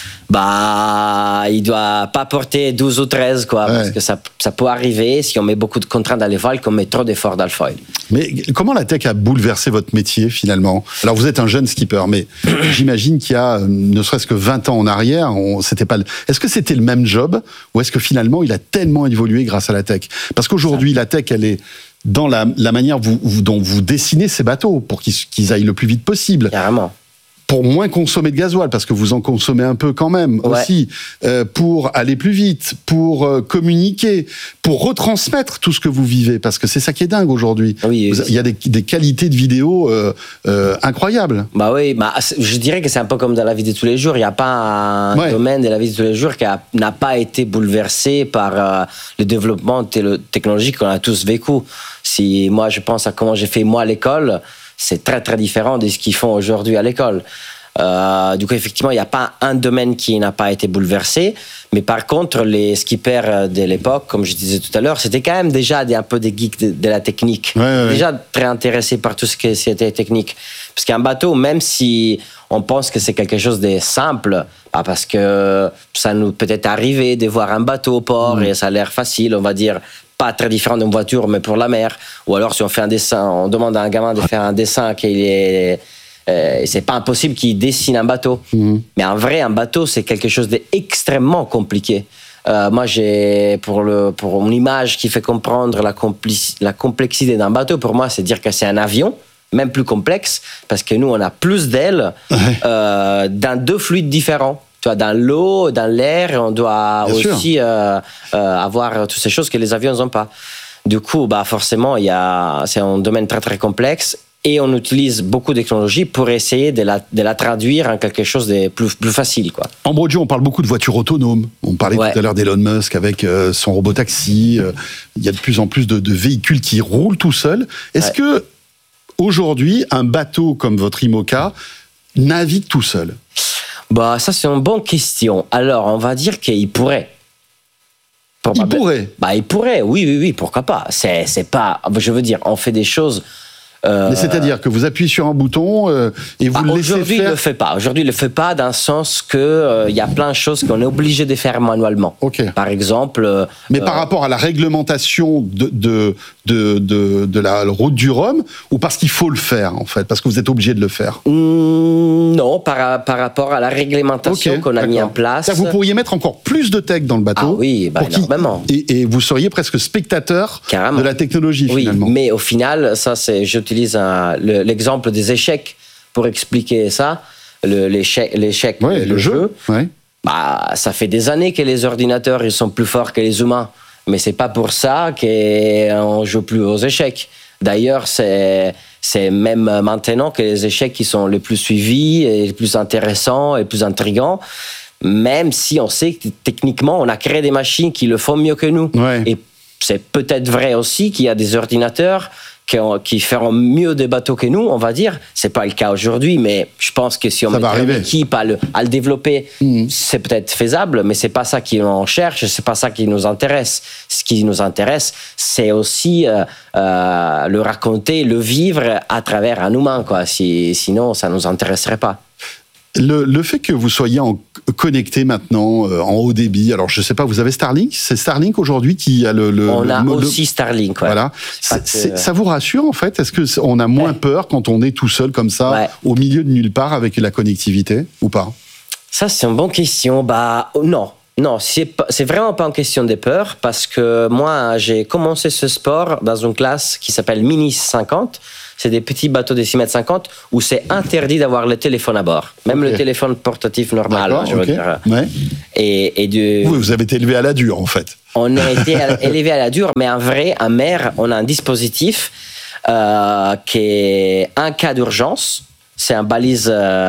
Bah, il doit pas porter douze ou treize, quoi, ouais. parce que ça, ça peut arriver si on met beaucoup de contraintes dans les voiles, qu'on met trop d'efforts dans le foil. Mais comment la tech a bouleversé votre métier, finalement? Alors, vous êtes un jeune skipper, mais j'imagine qu'il y a, ne serait-ce que vingt ans en arrière, on, c'était pas, est-ce que c'était le même job, ou est-ce que finalement, il a tellement évolué grâce à la tech? Parce qu'aujourd'hui, la tech, elle est dans la, la manière vous, vous, dont vous dessinez ces bateaux, pour qu'ils, qu'ils aillent le plus vite possible. Carrément. Pour moins consommer de gasoil, parce que vous en consommez un peu quand même ouais. aussi, euh, pour aller plus vite, pour euh, communiquer, pour retransmettre tout ce que vous vivez, parce que c'est ça qui est dingue aujourd'hui. Oui, vous, il y a des, des qualités de vidéo euh, euh, incroyables. Bah oui, bah, je dirais que c'est un peu comme dans la vie de tous les jours. Il n'y a pas un ouais. domaine de la vie de tous les jours qui a, n'a pas été bouleversé par euh, le développement technologique qu'on a tous vécu. Si moi, je pense à comment j'ai fait moi à l'école, c'est très très différent de ce qu'ils font aujourd'hui à l'école. Euh, du coup, effectivement, il n'y a pas un domaine qui n'a pas été bouleversé, mais par contre, les skippers de l'époque, comme je disais tout à l'heure, c'était quand même déjà des, un peu des geeks de, de la technique, ouais, ouais, déjà ouais. très intéressés par tout ce qui était technique. Parce qu'un bateau, même si on pense que c'est quelque chose de simple, bah parce que ça nous peut être arrivé de voir un bateau au port mmh. et ça a l'air facile, on va dire. Pas très différent d'une voiture, mais pour la mer. Ou alors, si on fait un dessin, on demande à un gamin de faire un dessin qu'il est, euh, c'est pas impossible qu'il dessine un bateau. Mmh. Mais en vrai, un bateau, c'est quelque chose d'extrêmement compliqué. Euh, moi, j'ai, pour le, pour une image qui fait comprendre la, complici- la complexité d'un bateau, pour moi, c'est dire que c'est un avion, même plus complexe, parce que nous, on a plus d'ailes, ouais. euh, dans deux fluides différents. Tu vois, dans l'eau, dans l'air, on doit Bien aussi euh, euh, avoir toutes ces choses que les avions n'ont pas. Du coup, bah forcément, il y a, c'est un domaine très très complexe et on utilise beaucoup de technologies pour essayer de la, de la traduire en quelque chose de plus, plus facile, quoi. Ambrodio, on parle beaucoup de voitures autonomes. On parlait ouais. tout à l'heure d'Elon Musk avec euh, son robotaxi. Euh, il y a de plus en plus de, de véhicules qui roulent tout seuls. Est-ce ouais. que aujourd'hui, un bateau comme votre IMOCA navigue tout seul? Bah, ça, c'est une bonne question. Alors, on va dire qu'il pourrait. Il pourrait Bah, il pourrait, oui, oui, oui, pourquoi pas. C'est, c'est pas, je veux dire, on fait des choses... Euh... Mais c'est-à-dire que vous appuyez sur un bouton euh, et vous bah, le laissez faire... Aujourd'hui, il ne le fait pas. Aujourd'hui, il ne le fait pas dans le sens qu'il euh, y a plein de choses qu'on est obligé de faire manuellement. Okay. Par exemple... Euh, Mais par rapport à la réglementation de, de, de, de, de la route du Rhum, ou parce qu'il faut le faire, en fait, parce que vous êtes obligé de le faire? mmh, Non, par, par rapport à la réglementation okay, qu'on a mis en place. C'est-à-dire que vous pourriez mettre encore plus de tech dans le bateau. Ah oui, bah, énormément. Et, et vous seriez presque spectateur Carrément. de la technologie, oui, finalement. Mais au final, ça, c'est... J'utilise Un, le, l'exemple des échecs pour expliquer ça. Le, l'échec, l'échec ouais, le, le jeu, jeu ouais. bah, ça fait des années que les ordinateurs ils sont plus forts que les humains. Mais c'est pas pour ça qu'on joue plus aux échecs. D'ailleurs, c'est, c'est même maintenant que les échecs qui sont les plus suivis, et les plus intéressants et les plus intrigants. Même si on sait que techniquement, on a créé des machines qui le font mieux que nous. Ouais. Et c'est peut-être vrai aussi qu'il y a des ordinateurs qui, ont, qui feront mieux des bateaux que nous, on va dire. C'est pas le cas aujourd'hui, mais je pense que si on met une équipe à le, à le développer, mmh. c'est peut-être faisable, mais c'est pas ça qu'on cherche, c'est pas ça qui nous intéresse. Ce qui nous intéresse, c'est aussi euh, euh, le raconter, le vivre à travers un humain, quoi. Si, sinon, ça nous intéresserait pas. Le, le fait que vous soyez en, connecté maintenant euh, en haut débit, alors je sais pas, vous avez Starlink? C'est Starlink aujourd'hui qui a le... le on a le, aussi le, Starlink, ouais. Voilà. C'est, c'est, ça vous rassure en fait? Est-ce qu'on a moins ouais. peur quand on est tout seul comme ça, ouais. au milieu de nulle part avec la connectivité ou pas? Ça, c'est une bonne question. Bah, non. Non, c'est, pas, c'est vraiment pas une question de peur parce que moi, j'ai commencé ce sport dans une classe qui s'appelle Mini cinquante. C'est des petits bateaux de six mètres cinquante où c'est interdit d'avoir le téléphone à bord. Même okay. le téléphone portatif normal, hein, je veux okay. dire. Ouais. Et, et de... Vous, vous avez été élevé à la dure, en fait. On a été élevé à la dure, mais en vrai, en mer, on a un dispositif euh, qui est un cas d'urgence. C'est un balise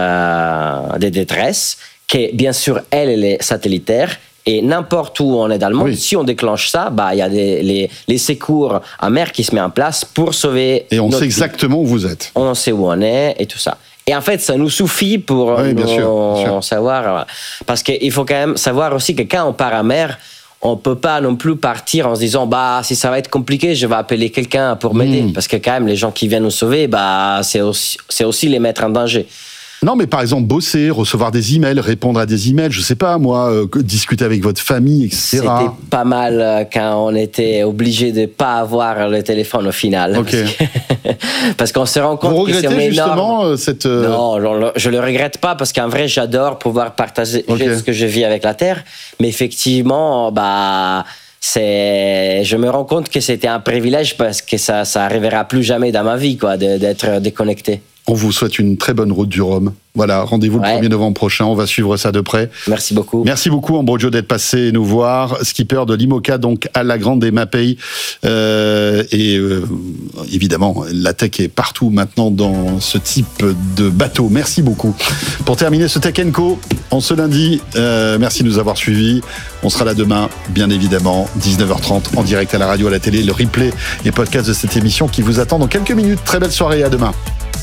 euh, de détresse qui, bien sûr, elle, elle est satellitaire. Et n'importe où on est dans le monde, oui. si on déclenche ça, bah il y a des, les, les secours en mer qui se mettent en place pour sauver. Et on notre sait exactement vie. Où vous êtes. On sait où on est et tout ça. Et en fait, ça nous suffit pour oui, bien nous sûr, bien sûr. savoir. Parce qu'il faut quand même savoir aussi que quand on part en mer, on peut pas non plus partir en se disant bah si ça va être compliqué, je vais appeler quelqu'un pour m'aider. Mmh. Parce que quand même, les gens qui viennent nous sauver, bah c'est aussi, c'est aussi les mettre en danger. Non, mais par exemple, bosser, recevoir des emails, répondre à des emails, je sais pas, moi, euh, discuter avec votre famille, et cetera. C'était pas mal euh, quand on était obligé de pas avoir le téléphone au final. Ok. Parce, que, parce qu'on se rend compte Vous que c'est énorme. justement euh, cette... Euh... Non, je, je le regrette pas parce qu'en vrai, j'adore pouvoir partager okay. ce que je vis avec la Terre. Mais effectivement, bah... C'est, je me rends compte que c'était un privilège parce que ça, ça arrivera plus jamais dans ma vie, quoi, de, d'être déconnecté. On vous souhaite une très bonne route du Rhum. Voilà, rendez-vous ouais. le premier novembre prochain. On va suivre ça de près. Merci beaucoup. Merci beaucoup, Ambrogio, d'être passé nous voir. Skipper de l'IMOCA, donc à la Grande des Mapei. Euh, et euh, évidemment, la tech est partout maintenant dans ce type de bateau. Merci beaucoup. Pour terminer ce Tech and Co, en ce lundi, euh, merci de nous avoir suivis. On sera là demain, bien évidemment, dix-neuf heures trente, en direct à la radio, à la télé, le replay et podcast de cette émission qui vous attend dans quelques minutes. Très belle soirée, à demain.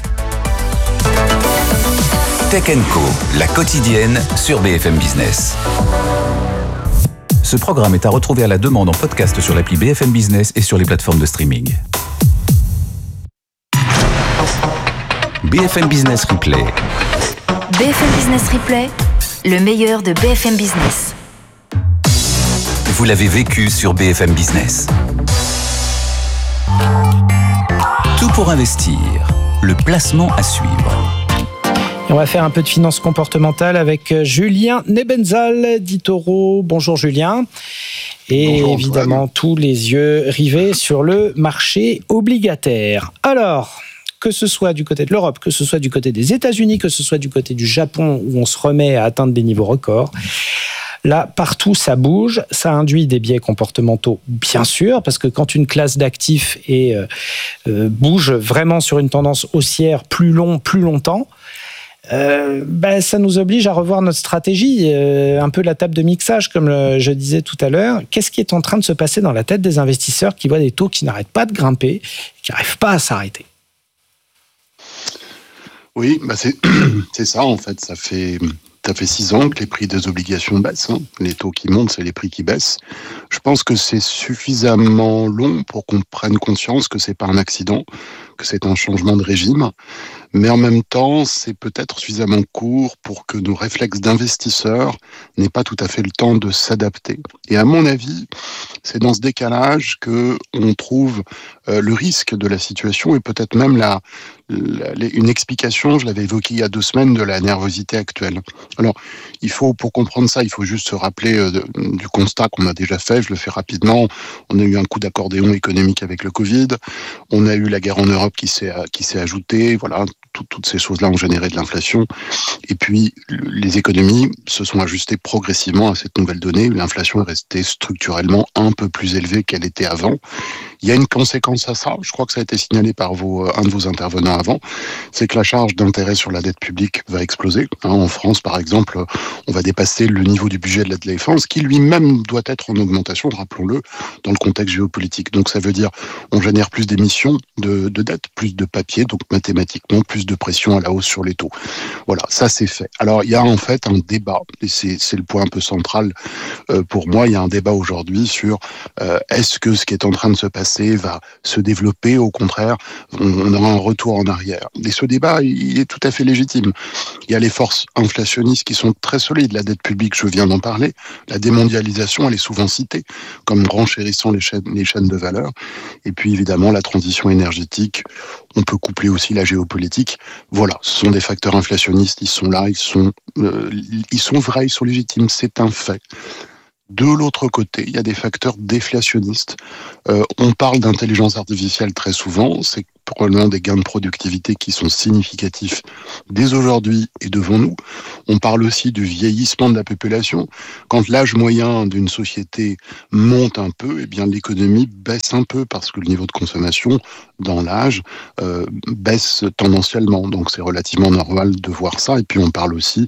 Tech and Co, la quotidienne sur B F M Business. Ce programme est à retrouver à la demande en podcast sur l'appli B F M Business et sur les plateformes de streaming. B F M Business Replay. B F M Business Replay, le meilleur de B F M Business. Vous l'avez vécu sur B F M Business. Tout pour investir. Le placement à suivre. On va faire un peu de finance comportementale avec Julien Nebenzal d'Itoro. Bonjour Julien. Et Bonjour, évidemment, Antoine. Tous les yeux rivés sur le marché obligataire. Alors, que ce soit du côté de l'Europe, que ce soit du côté des États-Unis, que ce soit du côté du Japon, où on se remet à atteindre des niveaux records, là, partout, ça bouge. Ça induit des biais comportementaux, bien sûr, parce que quand une classe d'actifs est, euh, euh, bouge vraiment sur une tendance haussière plus long, plus longtemps, Euh, ben, ça nous oblige à revoir notre stratégie, euh, un peu la table de mixage, comme le, je disais tout à l'heure. Qu'est-ce qui est en train de se passer dans la tête des investisseurs qui voient des taux qui n'arrêtent pas de grimper, qui n'arrivent pas à s'arrêter? Oui, bah c'est, c'est ça en fait. Ça fait, ça fait six ans que les prix des obligations baissent. Hein. Les taux qui montent, c'est les prix qui baissent. Je pense que c'est suffisamment long pour qu'on prenne conscience que c'est pas un accident, que c'est un changement de régime. Mais en même temps, c'est peut-être suffisamment court pour que nos réflexes d'investisseurs n'aient pas tout à fait le temps de s'adapter. Et à mon avis, c'est dans ce décalage que on trouve euh, le risque de la situation et peut-être même la, la, une explication, je l'avais évoqué il y a deux semaines, de la nervosité actuelle. Alors, il faut, pour comprendre ça, il faut juste se rappeler euh, de, du constat qu'on a déjà fait. Je le fais rapidement. On a eu un coup d'accordéon économique avec le Covid. On a eu la guerre en Europe qui s'est, qui s'est ajoutée. Voilà. Tout, toutes ces choses-là ont généré de l'inflation. Et puis, les économies se sont ajustées progressivement à cette nouvelle donnée. L'inflation est restée structurellement un peu plus élevée qu'elle était avant. Il y a une conséquence à ça, je crois que ça a été signalé par vos, un de vos intervenants avant, c'est que la charge d'intérêt sur la dette publique va exploser. Hein, en France, par exemple, on va dépasser le niveau du budget de la défense, qui lui-même doit être en augmentation, rappelons-le, dans le contexte géopolitique. Donc ça veut dire on génère plus d'émissions de, de dette, plus de papier, donc mathématiquement plus de pression à la hausse sur les taux. Voilà, ça c'est fait. Alors il y a en fait un débat, et c'est, c'est le point un peu central euh, pour moi, il y a un débat aujourd'hui sur euh, est-ce que ce qui est en train de se passer va se développer, au contraire, on, on aura un retour en arrière. Et ce débat, il est tout à fait légitime. Il y a les forces inflationnistes qui sont très solides, la dette publique, je viens d'en parler, la démondialisation, elle est souvent citée comme renchérissant les chaînes, les chaînes de valeur, et puis évidemment la transition énergétique, on peut coupler aussi la géopolitique. Voilà, ce sont des facteurs inflationnistes, ils sont là, ils sont, euh, ils sont vrais, ils sont légitimes, c'est un fait. De l'autre côté, il y a des facteurs déflationnistes. Euh, on parle d'intelligence artificielle très souvent, c'est probablement des gains de productivité qui sont significatifs dès aujourd'hui et devant nous. On parle aussi du vieillissement de la population. Quand l'âge moyen d'une société monte un peu, eh bien l'économie baisse un peu parce que le niveau de consommation dans l'âge euh, baisse tendanciellement. Donc c'est relativement normal de voir ça. Et puis on parle aussi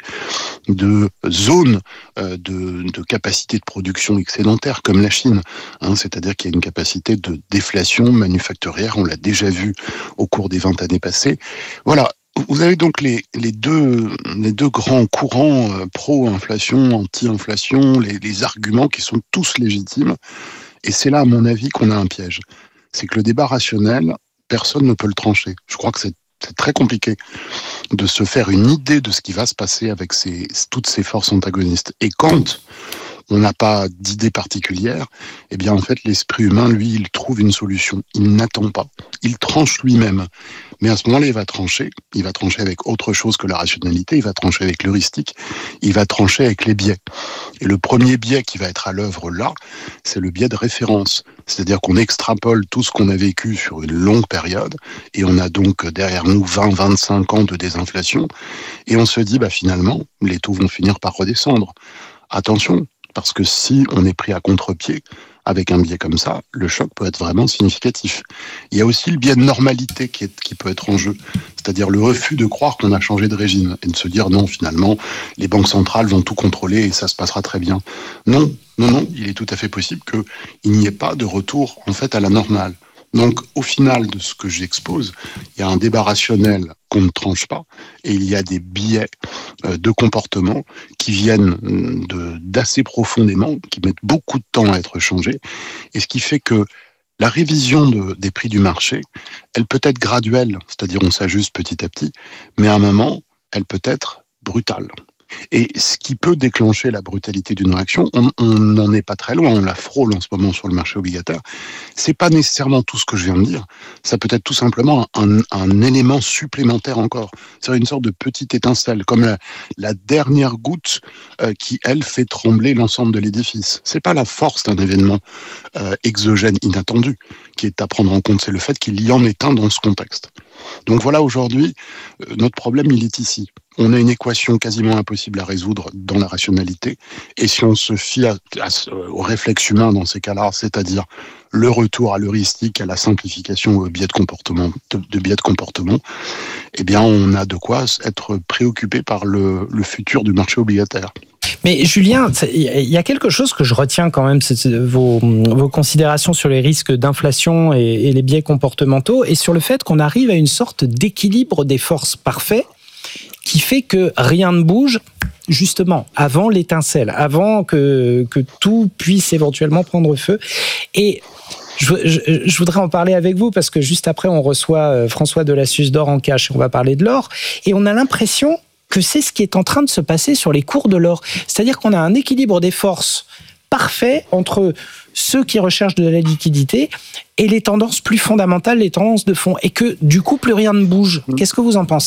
de zones euh, de, de capacité de production excédentaire comme la Chine. Hein, c'est-à-dire qu'il y a une capacité de déflation manufacturière. On l'a déjà vu au cours des vingt années passées. Voilà. Vous avez donc les, les, deux, les deux grands courants euh, pro-inflation, anti-inflation, les, les arguments qui sont tous légitimes. Et c'est là, à mon avis, qu'on a un piège. C'est que le débat rationnel, personne ne peut le trancher. Je crois que c'est, c'est très compliqué de se faire une idée de ce qui va se passer avec ces, toutes ces forces antagonistes. Et quand on n'a pas d'idée particulière, eh bien en fait l'esprit humain, lui, il trouve une solution. Il n'attend pas. Il tranche lui-même. Mais à ce moment-là, il va trancher. Il va trancher avec autre chose que la rationalité. Il va trancher avec l'heuristique. Il va trancher avec les biais. Et le premier biais qui va être à l'œuvre là, c'est le biais de référence. C'est-à-dire qu'on extrapole tout ce qu'on a vécu sur une longue période, et on a donc derrière nous vingt à vingt-cinq ans de désinflation, et on se dit, bah finalement, les taux vont finir par redescendre. Attention, parce que si on est pris à contre-pied avec un biais comme ça, le choc peut être vraiment significatif. Il y a aussi le biais de normalité qui, est, qui peut être en jeu, c'est-à-dire le refus de croire qu'on a changé de régime et de se dire non, finalement, les banques centrales vont tout contrôler et ça se passera très bien. Non, non, non, il est tout à fait possible qu'il n'y ait pas de retour en fait à la normale. Donc, au final de ce que j'expose, il y a un débat rationnel qu'on ne tranche pas, et il y a des biais euh, de comportement qui viennent de, d'assez profondément, qui mettent beaucoup de temps à être changés, et ce qui fait que la révision de, des prix du marché, elle peut être graduelle, c'est-à-dire on s'ajuste petit à petit, mais à un moment, elle peut être brutale. Et ce qui peut déclencher la brutalité d'une réaction, on n'en est pas très loin, on la frôle en ce moment sur le marché obligataire. C'est pas nécessairement tout ce que je viens de dire. Ça peut être tout simplement un, un élément supplémentaire encore. C'est une sorte de petite étincelle, comme la, la dernière goutte euh, qui, elle, fait trembler l'ensemble de l'édifice. C'est pas la force d'un événement euh, exogène inattendu qui est à prendre en compte, c'est le fait qu'il y en ait un dans ce contexte. Donc voilà, aujourd'hui, euh, notre problème, il est ici. On a une équation quasiment impossible à résoudre dans la rationalité. Et si on se fie à, à, au réflexe humain dans ces cas-là, c'est-à-dire le retour à l'heuristique, à la simplification, au biais de comportement, de, de biais de comportement, eh bien, on a de quoi être préoccupé par le, le futur du marché obligataire. Mais Julien, il y a quelque chose que je retiens quand même, c'est vos, vos considérations sur les risques d'inflation et, et les biais comportementaux, et sur le fait qu'on arrive à une sorte d'équilibre des forces parfait, qui fait que rien ne bouge, justement, avant l'étincelle, avant que, que tout puisse éventuellement prendre feu. Et je, je, je voudrais en parler avec vous, parce que juste après, on reçoit François Delassus d'Or en Cash, et on va parler de l'or, et on a l'impression que c'est ce qui est en train de se passer sur les cours de l'or. C'est-à-dire qu'on a un équilibre des forces parfait entre ceux qui recherchent de la liquidité et les tendances plus fondamentales, les tendances de fond, et que du coup, plus rien ne bouge. Qu'est-ce que vous en pensez ?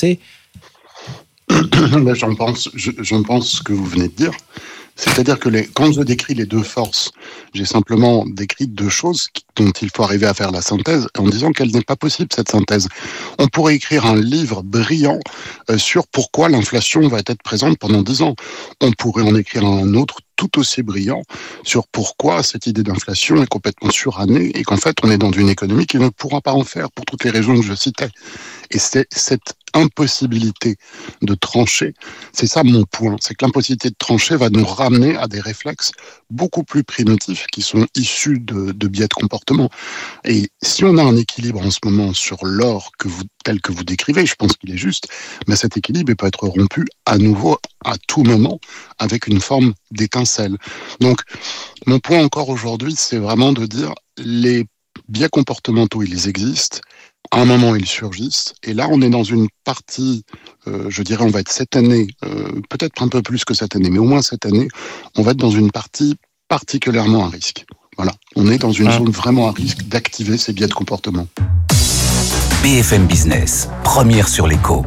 Ben, j'en pense, je, j'en pense ce que vous venez de dire. C'est-à-dire que les, quand je décris les deux forces, j'ai simplement décrit deux choses qui, dont il faut arriver à faire la synthèse, en disant qu'elle n'est pas possible, cette synthèse. On pourrait écrire un livre brillant euh, sur pourquoi l'inflation va être présente pendant dix ans. On pourrait en écrire un autre tout aussi brillant sur pourquoi cette idée d'inflation est complètement surannée et qu'en fait, on est dans une économie qui ne pourra pas en faire pour toutes les raisons que je citais. Et c'est cette impossibilité de trancher, c'est ça mon point, c'est que l'impossibilité de trancher va nous ramener à des réflexes beaucoup plus primitifs qui sont issus de, de biais de comportement. Et si on a un équilibre en ce moment sur l'or que vous, tel que vous décrivez, je pense qu'il est juste, mais cet équilibre peut être rompu à nouveau à tout moment avec une forme d'étincelle. Donc, mon point encore aujourd'hui, c'est vraiment de dire les biais comportementaux, ils existent. À un moment, ils surgissent. Et là, on est dans une partie, euh, je dirais, on va être cette année, euh, peut-être un peu plus que cette année, mais au moins cette année, on va être dans une partie particulièrement à risque. Voilà. On est dans une zone vraiment à risque d'activer ces biais de comportement. B F M Business, première sur l'écho.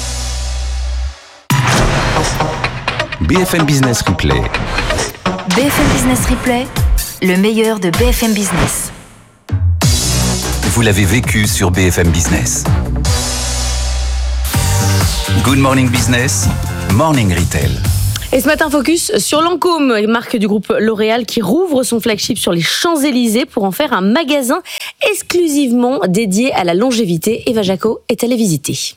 B F M Business Replay. B F M Business Replay, le meilleur de B F M Business. Vous l'avez vécu sur B F M Business. Good Morning Business, Morning Retail. Et ce matin, focus sur Lancôme, marque du groupe L'Oréal qui rouvre son flagship sur les Champs-Élysées pour en faire un magasin exclusivement dédié à la longévité. Eva Jaco est allée visiter.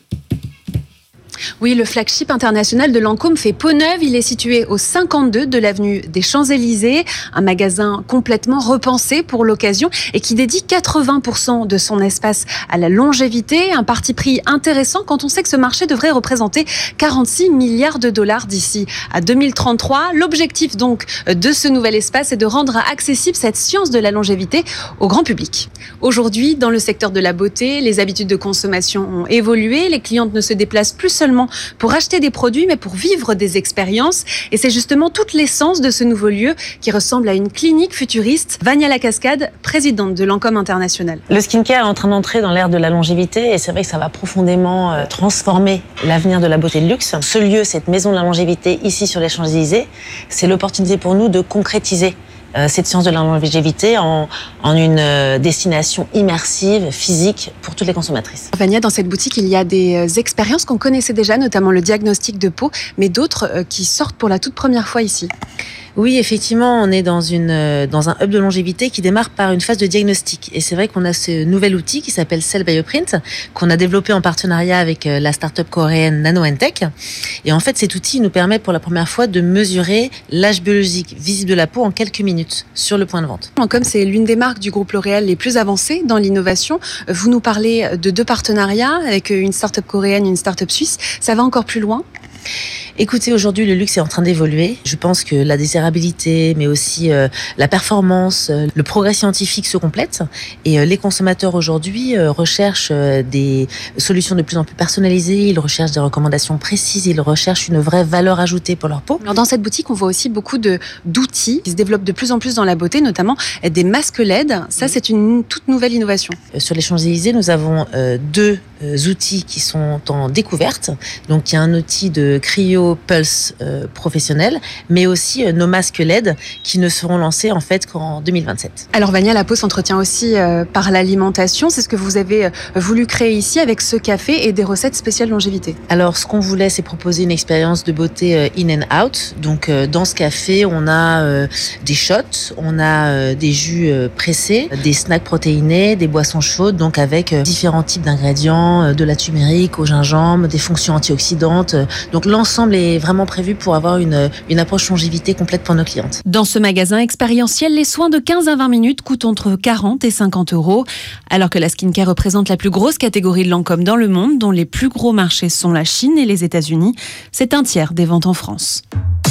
Oui, le flagship international de Lancôme fait peau neuve. Il est situé au cinquante-deux de l'avenue des Champs-Élysées. Un magasin complètement repensé pour l'occasion et qui dédie quatre-vingts pour cent de son espace à la longévité. Un parti pris intéressant quand on sait que ce marché devrait représenter quarante-six milliards de dollars d'ici à deux mille trente-trois. L'objectif donc de ce nouvel espace est de rendre accessible cette science de la longévité au grand public. Aujourd'hui, dans le secteur de la beauté, les habitudes de consommation ont évolué. Les clientes ne se déplacent plus seulement pour acheter des produits, mais pour vivre des expériences. Et c'est justement toute l'essence de ce nouveau lieu qui ressemble à une clinique futuriste. Vania Lacascade, présidente de Lancôme International. Le skincare est en train d'entrer dans l'ère de la longévité et c'est vrai que ça va profondément euh, transformer l'avenir de la beauté de luxe. Ce lieu, cette maison de la longévité ici sur les Champs-Élysées, c'est l'opportunité pour nous de concrétiser cette science de la longévité en, en une destination immersive, physique pour toutes les consommatrices. Vania, dans cette boutique, il y a des expériences qu'on connaissait déjà, notamment le diagnostic de peau, mais d'autres qui sortent pour la toute première fois ici. Oui, effectivement, on est dans une dans un hub de longévité qui démarre par une phase de diagnostic. Et c'est vrai qu'on a ce nouvel outil qui s'appelle Cell Bioprint, qu'on a développé en partenariat avec la start-up coréenne NanoEntech. Et en fait, cet outil nous permet pour la première fois de mesurer l'âge biologique visible de la peau en quelques minutes sur le point de vente. Comme c'est l'une des marques du groupe L'Oréal les plus avancées dans l'innovation, vous nous parlez de deux partenariats avec une start-up coréenne et une start-up suisse. Ça va encore plus loin ? Écoutez, aujourd'hui, le luxe est en train d'évoluer. Je pense que la désirabilité, mais aussi euh, la performance, euh, le progrès scientifique se complètent. Et euh, les consommateurs aujourd'hui euh, recherchent euh, des solutions de plus en plus personnalisées. Ils recherchent des recommandations précises. Ils recherchent une vraie valeur ajoutée pour leur peau. Alors dans cette boutique, on voit aussi beaucoup de d'outils qui se développent de plus en plus dans la beauté, notamment des masques L E D. Ça, c'est une toute nouvelle innovation. Euh, sur les Champs-Élysées, nous avons euh, deux euh, outils qui sont en découverte. Donc, il y a un outil de cryo Pulse euh, professionnel, mais aussi euh, nos masques L E D qui ne seront lancés en fait qu'en deux mille vingt-sept. Alors Vania, la peau s'entretient aussi euh, par l'alimentation. C'est ce que vous avez euh, voulu créer ici avec ce café et des recettes spéciales longévité. Alors ce qu'on voulait, c'est proposer une expérience de beauté euh, in and out. Donc euh, dans ce café, on a euh, des shots, on a euh, des jus euh, pressés, des snacks protéinés, des boissons chaudes, donc avec euh, différents types d'ingrédients, euh, de la turmeric au gingembre, des fonctions antioxydantes. Euh, donc l'ensemble est vraiment prévu pour avoir une, une approche longévité complète pour nos clientes. Dans ce magasin expérientiel, les soins de quinze à vingt minutes coûtent entre quarante et cinquante euros, alors que la skincare représente la plus grosse catégorie de Lancôme dans le monde, dont les plus gros marchés sont la Chine et les États-Unis. C'est un tiers des ventes en France.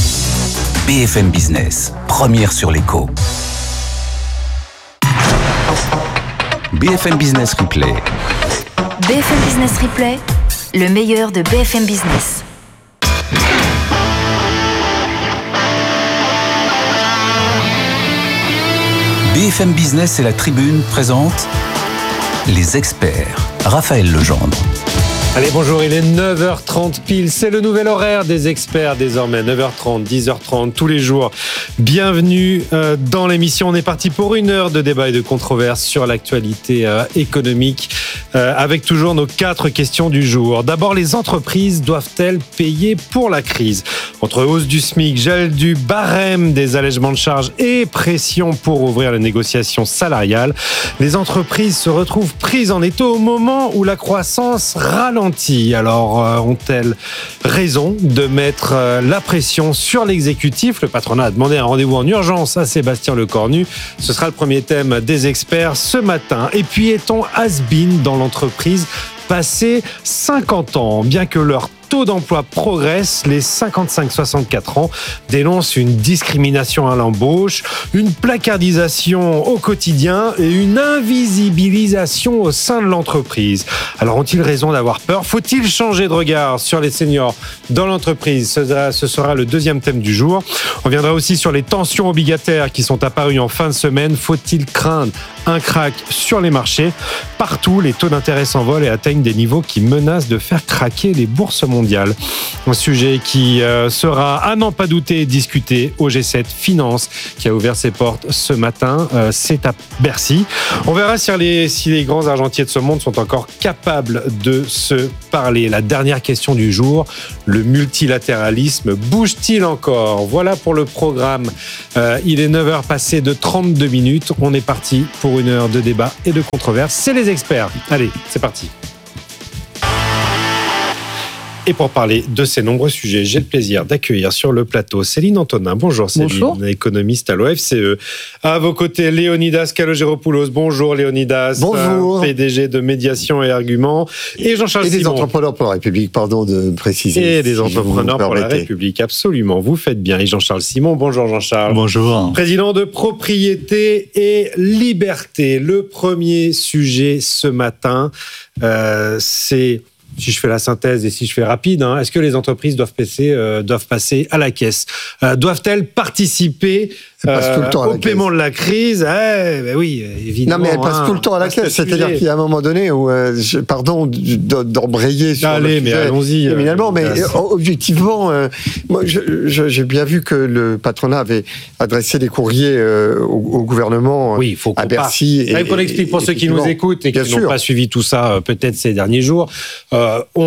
B F M Business, première sur l'écho. B F M Business Replay. B F M Business Replay, le meilleur de B F M Business. B F M Business et la Tribune présentent les experts. Raphaël Legendre. Allez, bonjour, il est neuf heures trente pile, c'est le nouvel horaire des experts désormais, neuf heures trente, dix heures trente, tous les jours. Bienvenue euh, dans l'émission, on est parti pour une heure de débat et de controverse sur l'actualité euh, économique. euh, avec toujours nos quatre questions du jour. D'abord, les entreprises doivent-elles payer pour la crise ? Entre hausse du SMIC, gel du barème des allègements de charges et pression pour ouvrir les négociations salariales, les entreprises se retrouvent prises en étau au moment où la croissance ralentit. Alors, euh, ont-elles raison de mettre euh, la pression sur l'exécutif ? Le patronat a demandé un rendez-vous en urgence à Sébastien Lecornu. Ce sera le premier thème des experts ce matin. Et puis, est-on has-been dans l'entreprise passé cinquante ans, bien que leur taux d'emploi progresse, les cinquante-cinq soixante-quatre ans dénoncent une discrimination à l'embauche, une placardisation au quotidien et une invisibilisation au sein de l'entreprise. Alors ont-ils raison d'avoir peur ? Faut-il changer de regard sur les seniors dans l'entreprise ? Ce sera le deuxième thème du jour. On viendra aussi sur les tensions obligataires qui sont apparues en fin de semaine. Faut-il craindre un crack sur les marchés ? Partout, les taux d'intérêt s'envolent et atteignent des niveaux qui menacent de faire craquer les bourses mondiales. Un sujet qui euh, sera, à n'en pas douter, discuté au G sept Finance, qui a ouvert ses portes ce matin. Euh, c'est à Bercy. On verra si les, si les grands argentiers de ce monde sont encore capables de se parler. La dernière question du jour, le multilatéralisme bouge-t-il encore ? Voilà pour le programme. Euh, il est neuf heures passées de trente-deux minutes. On est parti pour une heure de débat et de controverse. C'est les experts. Allez, c'est parti. Et pour parler de ces nombreux sujets, j'ai le plaisir d'accueillir sur le plateau Céline Antonin. Bonjour Céline, bonjour. Économiste à l'O F C E. À vos côtés, Léonidas Kalogeropoulos. Bonjour Léonidas. Bonjour. P D G de Médiation et Arguments. Et Jean-Charles Simon. Et des entrepreneurs pour la République, pardon de préciser. Et des entrepreneurs pour la République, absolument. Vous faites bien. Et Jean-Charles Simon. Bonjour Jean-Charles. Bonjour. Président de Propriété et Liberté. Le premier sujet ce matin, euh, c'est... Si je fais la synthèse et si je fais rapide, hein, est-ce que les entreprises doivent passer, euh, doivent passer à la caisse ? euh, Doivent-elles participer euh, tout le temps au paiement caisse. de la crise ? eh, ben Oui, évidemment. Non, mais elles passent hein, tout le temps à la caisse. C'est-à-dire qu'il y a un moment donné où, euh, je, pardon d'embrayer sur Allez, le mais allons-y. Évidemment, mais euh, objectivement, euh, moi, je, je, j'ai bien vu que le patronat avait adressé des courriers euh, au, au gouvernement oui, faut à Bercy. Il faut qu'on explique pour ceux qui nous écoutent et qui n'ont pas suivi tout ça euh, peut-être ces derniers jours. Euh,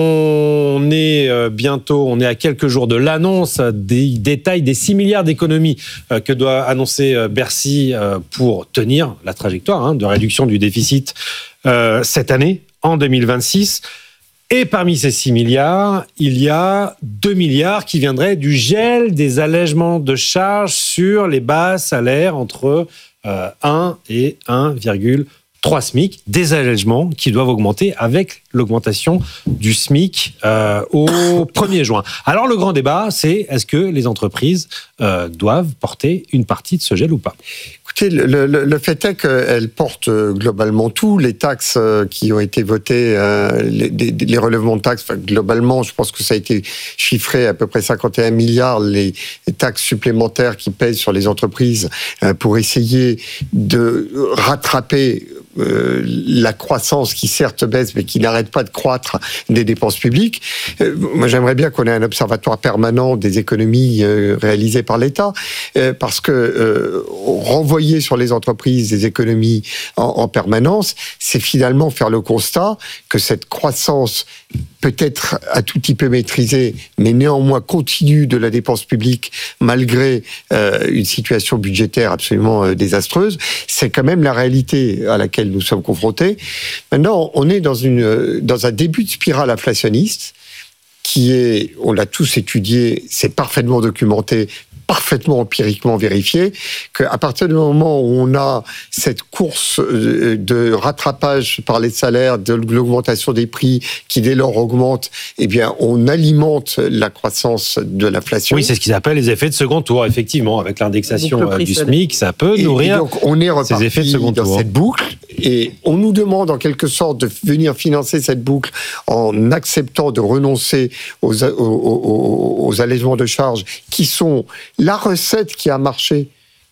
on est euh, bientôt, on est à quelques jours de l'annonce des détails des six milliards d'économies euh, que doit annoncer euh, Bercy euh, pour tenir la trajectoire hein, de réduction du déficit euh, cette année, en deux mille vingt-six. Et parmi ces six milliards, il y a deux milliards qui viendraient du gel des allègements de charges sur les bas salaires entre euh, un et un virgule trois SMIC, des allègements qui doivent augmenter avec l'augmentation du SMIC euh, au premier juin. Alors le grand débat, c'est est-ce que les entreprises euh, doivent porter une partie de ce gel ou pas ? Écoutez, le, le, le fait est qu'elles portent globalement tout. Les taxes qui ont été votées, euh, les, les relèvements de taxes, enfin, globalement, je pense que ça a été chiffré à peu près cinquante et un milliards, les, les taxes supplémentaires qui pèsent sur les entreprises euh, pour essayer de rattraper Euh, la croissance qui certes baisse mais qui n'arrête pas de croître des dépenses publiques. Euh, moi j'aimerais bien qu'on ait un observatoire permanent des économies euh, réalisées par l'État euh, parce que euh, renvoyer sur les entreprises des économies en, en permanence, c'est finalement faire le constat que cette croissance peut-être à tout petit peu maîtrisée mais néanmoins continue de la dépense publique malgré euh, une situation budgétaire absolument euh, désastreuse, c'est quand même la réalité à laquelle nous sommes confrontés. Maintenant, on est dans, une, dans un début de spirale inflationniste qui est, on l'a tous étudié, c'est parfaitement documenté, parfaitement empiriquement vérifié, qu'à partir du moment où on a cette course de rattrapage par les salaires, de l'augmentation des prix, qui dès lors augmente, eh bien, on alimente la croissance de l'inflation. Oui, c'est ce qu'ils appellent les effets de second tour, effectivement, avec l'indexation du SMIC, ça peut nourrir et donc, on est reparti ces effets de second dans tour. cette boucle, et on nous demande en quelque sorte de venir financer cette boucle en acceptant de renoncer aux, aux, aux, aux allègements de charges qui sont la recette qui a marché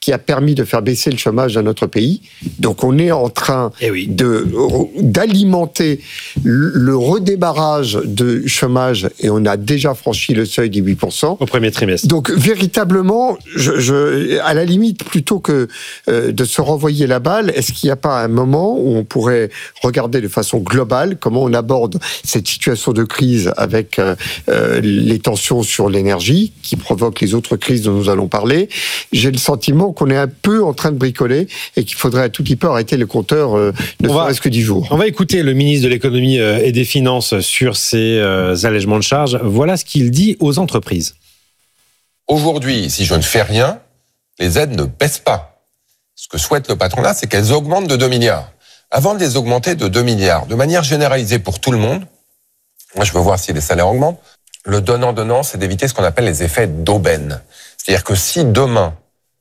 qui a permis de faire baisser le chômage dans notre pays. Donc on est en train eh oui. de, d'alimenter le redébarrage de chômage et on a déjà franchi le seuil des huit pour cent. Au premier trimestre. Donc véritablement, je, je, à la limite, plutôt que euh, de se renvoyer la balle, est-ce qu'il n'y a pas un moment où on pourrait regarder de façon globale comment on aborde cette situation de crise avec euh, euh, les tensions sur l'énergie qui provoquent les autres crises dont nous allons parler. J'ai le sentiment qu'on est un peu en train de bricoler et qu'il faudrait un tout petit peu arrêter le compteur euh, ne serait-ce que dix jours. On va écouter le ministre de l'économie et des finances sur ces euh, allègements de charges. Voilà ce qu'il dit aux entreprises. Aujourd'hui, si je ne fais rien, les aides ne baissent pas. Ce que souhaite le patronat, c'est qu'elles augmentent de deux milliards. Avant de les augmenter de deux milliards, de manière généralisée pour tout le monde, moi je veux voir si les salaires augmentent, le donnant-donnant, c'est d'éviter ce qu'on appelle les effets d'aubaine. C'est-à-dire que si demain,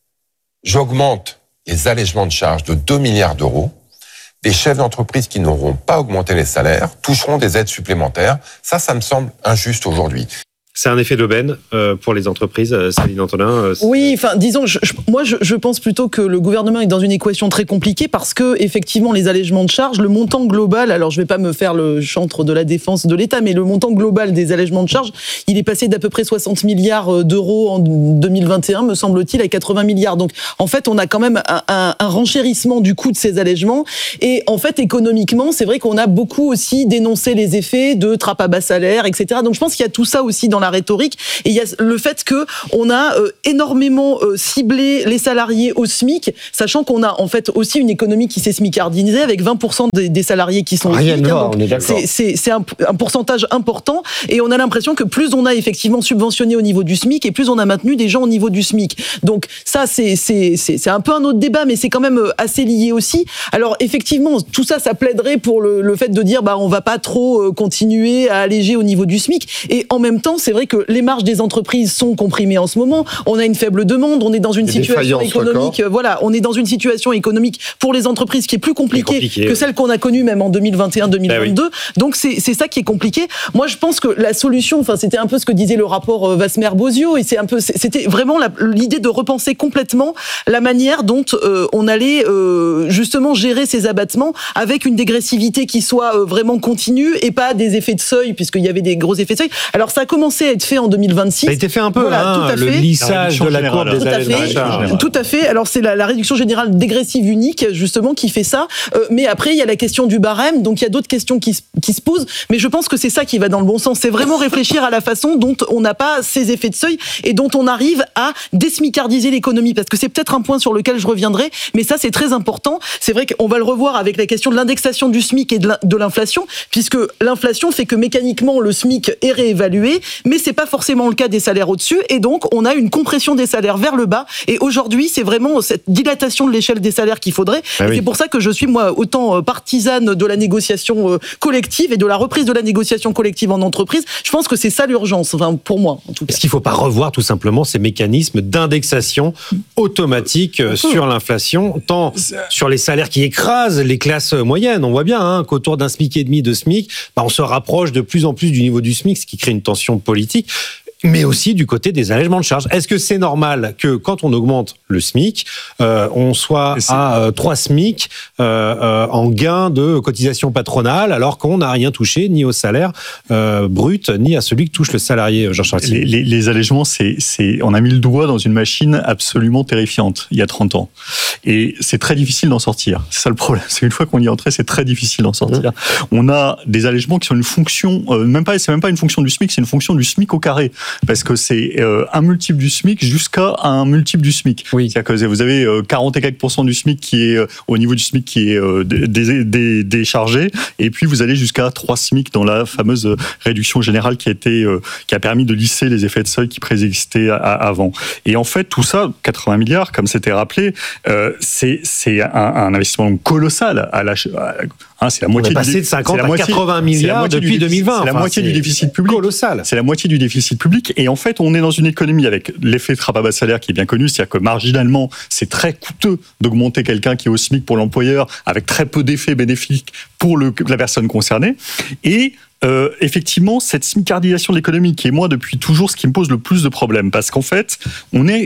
j'augmente les allègements de charges de deux milliards d'euros, des chefs d'entreprise qui n'auront pas augmenté les salaires toucheront des aides supplémentaires. Ça, ça me semble injuste aujourd'hui. C'est un effet d'aubaine euh, pour les entreprises, euh, Céline Antolin. Euh, oui, enfin, disons, je, je, moi, je, je pense plutôt que le gouvernement est dans une équation très compliquée parce que, effectivement, les allègements de charges, le montant global, alors je vais pas me faire le chantre de la défense de l'État, mais le montant global des allègements de charges, il est passé d'à peu près soixante milliards d'euros en deux mille vingt et un, me semble-t-il, à quatre-vingts milliards. Donc, en fait, on a quand même un, un, un renchérissement du coût de ces allègements. Et en fait, économiquement, c'est vrai qu'on a beaucoup aussi dénoncé les effets de trappe à bas salaire, et cetera. Donc, je pense qu'il y a tout ça aussi dans la rhétorique, et il y a le fait que on a euh, énormément euh, ciblé les salariés au SMIC, sachant qu'on a en fait aussi une économie qui s'est smicardisée avec vingt pour cent des, des salariés qui sont Rien au SMIC. de voir, on est d'accord. C'est, c'est, c'est un, un pourcentage important, et on a l'impression que plus on a effectivement subventionné au niveau du SMIC, et plus on a maintenu des gens au niveau du SMIC. Donc ça, c'est, c'est, c'est, c'est un peu un autre débat, mais c'est quand même assez lié aussi. Alors effectivement, tout ça, ça plaiderait pour le, le fait de dire, bah, on va pas trop continuer à alléger au niveau du SMIC, et en même temps, c'est vrai que les marges des entreprises sont comprimées en ce moment. On a une faible demande. On est dans une situation économique. Record. Voilà, on est dans une situation économique pour les entreprises qui est plus compliquée compliqué, que oui. celle qu'on a connue même en deux mille vingt et un deux mille vingt-deux. Ben oui. Donc c'est c'est ça qui est compliqué. Moi, je pense que la solution, enfin, c'était un peu ce que disait le rapport Wasmer-Bozio, et c'est un peu, c'était vraiment la, l'idée de repenser complètement la manière dont euh, on allait euh, justement gérer ces abattements avec une dégressivité qui soit euh, vraiment continue et pas des effets de seuil, puisqu'il y avait des gros effets de seuil. Alors ça a commencé à être fait en deux mille vingt-six. Ça a été fait un peu, voilà, hein, tout à le fait. lissage de la courbe des allègements de charges. Tout à fait. Alors c'est la, la réduction générale dégressive unique, justement, qui fait ça. Euh, mais après, il y a la question du barème, donc il y a d'autres questions qui, qui se posent. Mais je pense que c'est ça qui va dans le bon sens. C'est vraiment réfléchir à la façon dont on n'a pas ces effets de seuil et dont on arrive à désmicardiser l'économie. Parce que c'est peut-être un point sur lequel je reviendrai, mais ça, c'est très important. C'est vrai qu'on va le revoir avec la question de l'indexation du SMIC et de l'inflation, puisque l'inflation fait que mécaniquement, le SMIC est réévalué, mais c'est pas forcément le cas des salaires au-dessus, et donc on a une compression des salaires vers le bas, et aujourd'hui c'est vraiment cette dilatation de l'échelle des salaires qu'il faudrait, ah et oui. c'est pour ça que je suis moi autant partisane de la négociation collective et de la reprise de la négociation collective en entreprise. Je pense que c'est ça l'urgence, enfin pour moi en tout cas. Est-ce qu'il ne faut pas revoir tout simplement ces mécanismes d'indexation automatique sur l'inflation, tant sur les salaires qui écrasent les classes moyennes, on voit bien hein, qu'autour d'un SMIC et demi de SMIC, bah, on se rapproche de plus en plus du niveau du SMIC, ce qui crée une tension politique, mais aussi du côté des allègements de charges. Est-ce que c'est normal que quand on augmente le SMIC, euh, on soit à euh, trois SMIC euh, euh, en gain de cotisation patronale, alors qu'on n'a rien touché ni au salaire euh, brut, ni à celui que touche le salarié, Jean-Charles les, les, les allègements, c'est, c'est, on a mis le doigt dans une machine absolument terrifiante, il y a trente ans. Et c'est très difficile d'en sortir. C'est ça le problème. C'est une fois qu'on y est entré, c'est très difficile d'en sortir. Mmh. On a des allègements qui sont une fonction, euh, même pas, c'est même pas une fonction du SMIC, c'est une fonction du SMIC au carré. Parce que c'est euh, un multiple du SMIC jusqu'à un multiple du SMIC. Oui. C'est-à-dire que vous avez euh, quarante et quelques pourcents du SMIC qui est euh, au niveau du SMIC qui est euh, dé, dé, déchargé, et puis vous allez jusqu'à trois SMIC dans la fameuse réduction générale qui a été, euh, qui a permis de lisser les effets de seuil qui préexistaient à, à, avant. Et en fait, tout ça, quatre-vingts milliards, comme c'était rappelé, euh, c'est, c'est un, un investissement colossal à la, à, hein, c'est la moitié. On est passé du, de cinquante à quatre-vingts milliards depuis deux mille vingt. C'est la enfin, moitié c'est du déficit public. Colossal. C'est la moitié du déficit public. Et en fait, on est dans une économie avec l'effet trappe à bas salaire qui est bien connu, c'est-à-dire que marginalement, c'est très coûteux d'augmenter quelqu'un qui est au SMIC pour l'employeur, avec très peu d'effets bénéfiques pour le, la personne concernée. Et euh, effectivement, cette smicardisation de l'économie qui est moi depuis toujours ce qui me pose le plus de problèmes, parce qu'en fait, on est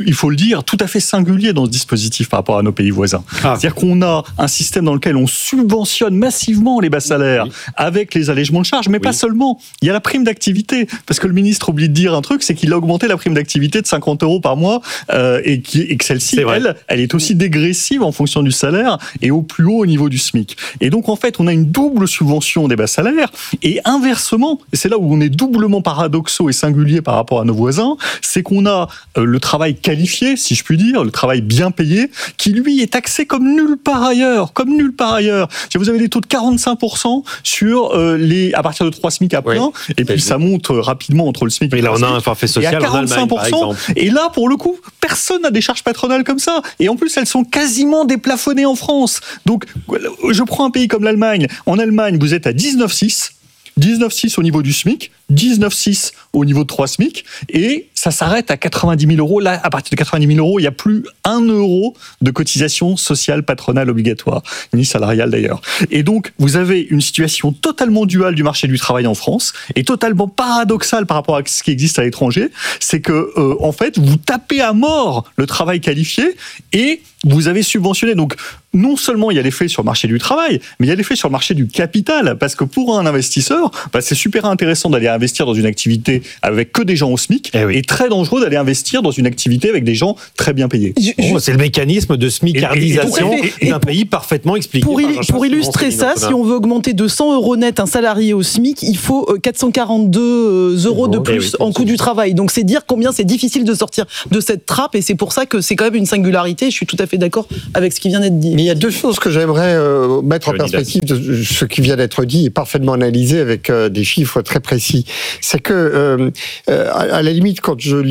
il faut le dire, tout à fait singulier dans ce dispositif par rapport à nos pays voisins. Ah. C'est-à-dire qu'on a un système dans lequel on subventionne massivement les bas salaires oui. avec les allègements de charges, mais oui. pas seulement. Il y a la prime d'activité, parce que le ministre oublie de dire un truc, c'est qu'il a augmenté la prime d'activité de cinquante euros par mois euh, et, qui, et que celle-ci, elle, elle est aussi dégressive en fonction du salaire et au plus haut au niveau du SMIC. Et donc, en fait, on a une double subvention des bas salaires et inversement, et c'est là où on est doublement paradoxaux et singuliers par rapport à nos voisins, c'est qu'on a euh, le travail qualifié, si je puis dire, le travail bien payé, qui lui est taxé comme nulle part ailleurs, comme nulle part ailleurs. Vous avez des taux de quarante-cinq pour cent sur euh, les, à partir de trois SMIC à plein, oui, et puis ça monte rapidement entre le SMIC et, et là, on a un SMIC, forfait social et à quarante-cinq pour cent, en Allemagne, par exemple. Et là, pour le coup, personne n'a des charges patronales comme ça. Et en plus, elles sont quasiment déplafonnées en France. Donc, je prends un pays comme l'Allemagne. En Allemagne, vous êtes à dix-neuf virgule six. dix-neuf virgule six au niveau du SMIC, dix-neuf virgule six au niveau de trois SMIC, et ça s'arrête à quatre-vingt-dix mille euros. Là, à partir de quatre-vingt-dix mille euros, il n'y a plus un euro de cotisation sociale patronale obligatoire, ni salariale d'ailleurs. Et donc, vous avez une situation totalement duale du marché du travail en France, et totalement paradoxale par rapport à ce qui existe à l'étranger, c'est que, euh, en fait, vous tapez à mort le travail qualifié, et vous avez subventionné. Donc, non seulement il y a l'effet sur le marché du travail, mais il y a l'effet sur le marché du capital, parce que pour un investisseur, bah, c'est super intéressant d'aller investir dans une activité avec que des gens au SMIC, eh oui. et très dangereux d'aller investir dans une activité avec des gens très bien payés. Bon, c'est le mécanisme de smicardisation d'un pays parfaitement expliqué. Pour, il, pour illustrer ça, si on veut augmenter de cent euros net un salarié au SMIC, il faut quatre cent quarante-deux euros de plus eh oui, en coût du travail. Donc c'est dire combien c'est difficile de sortir de cette trappe, et c'est pour ça que c'est quand même une singularité. Je suis tout à fait d'accord avec ce qui vient d'être dit. Mais il y a deux choses que j'aimerais euh, mettre en perspective de ce qui vient d'être dit et parfaitement analysé avec euh, des chiffres très précis. C'est que, euh, euh, à la limite, quand je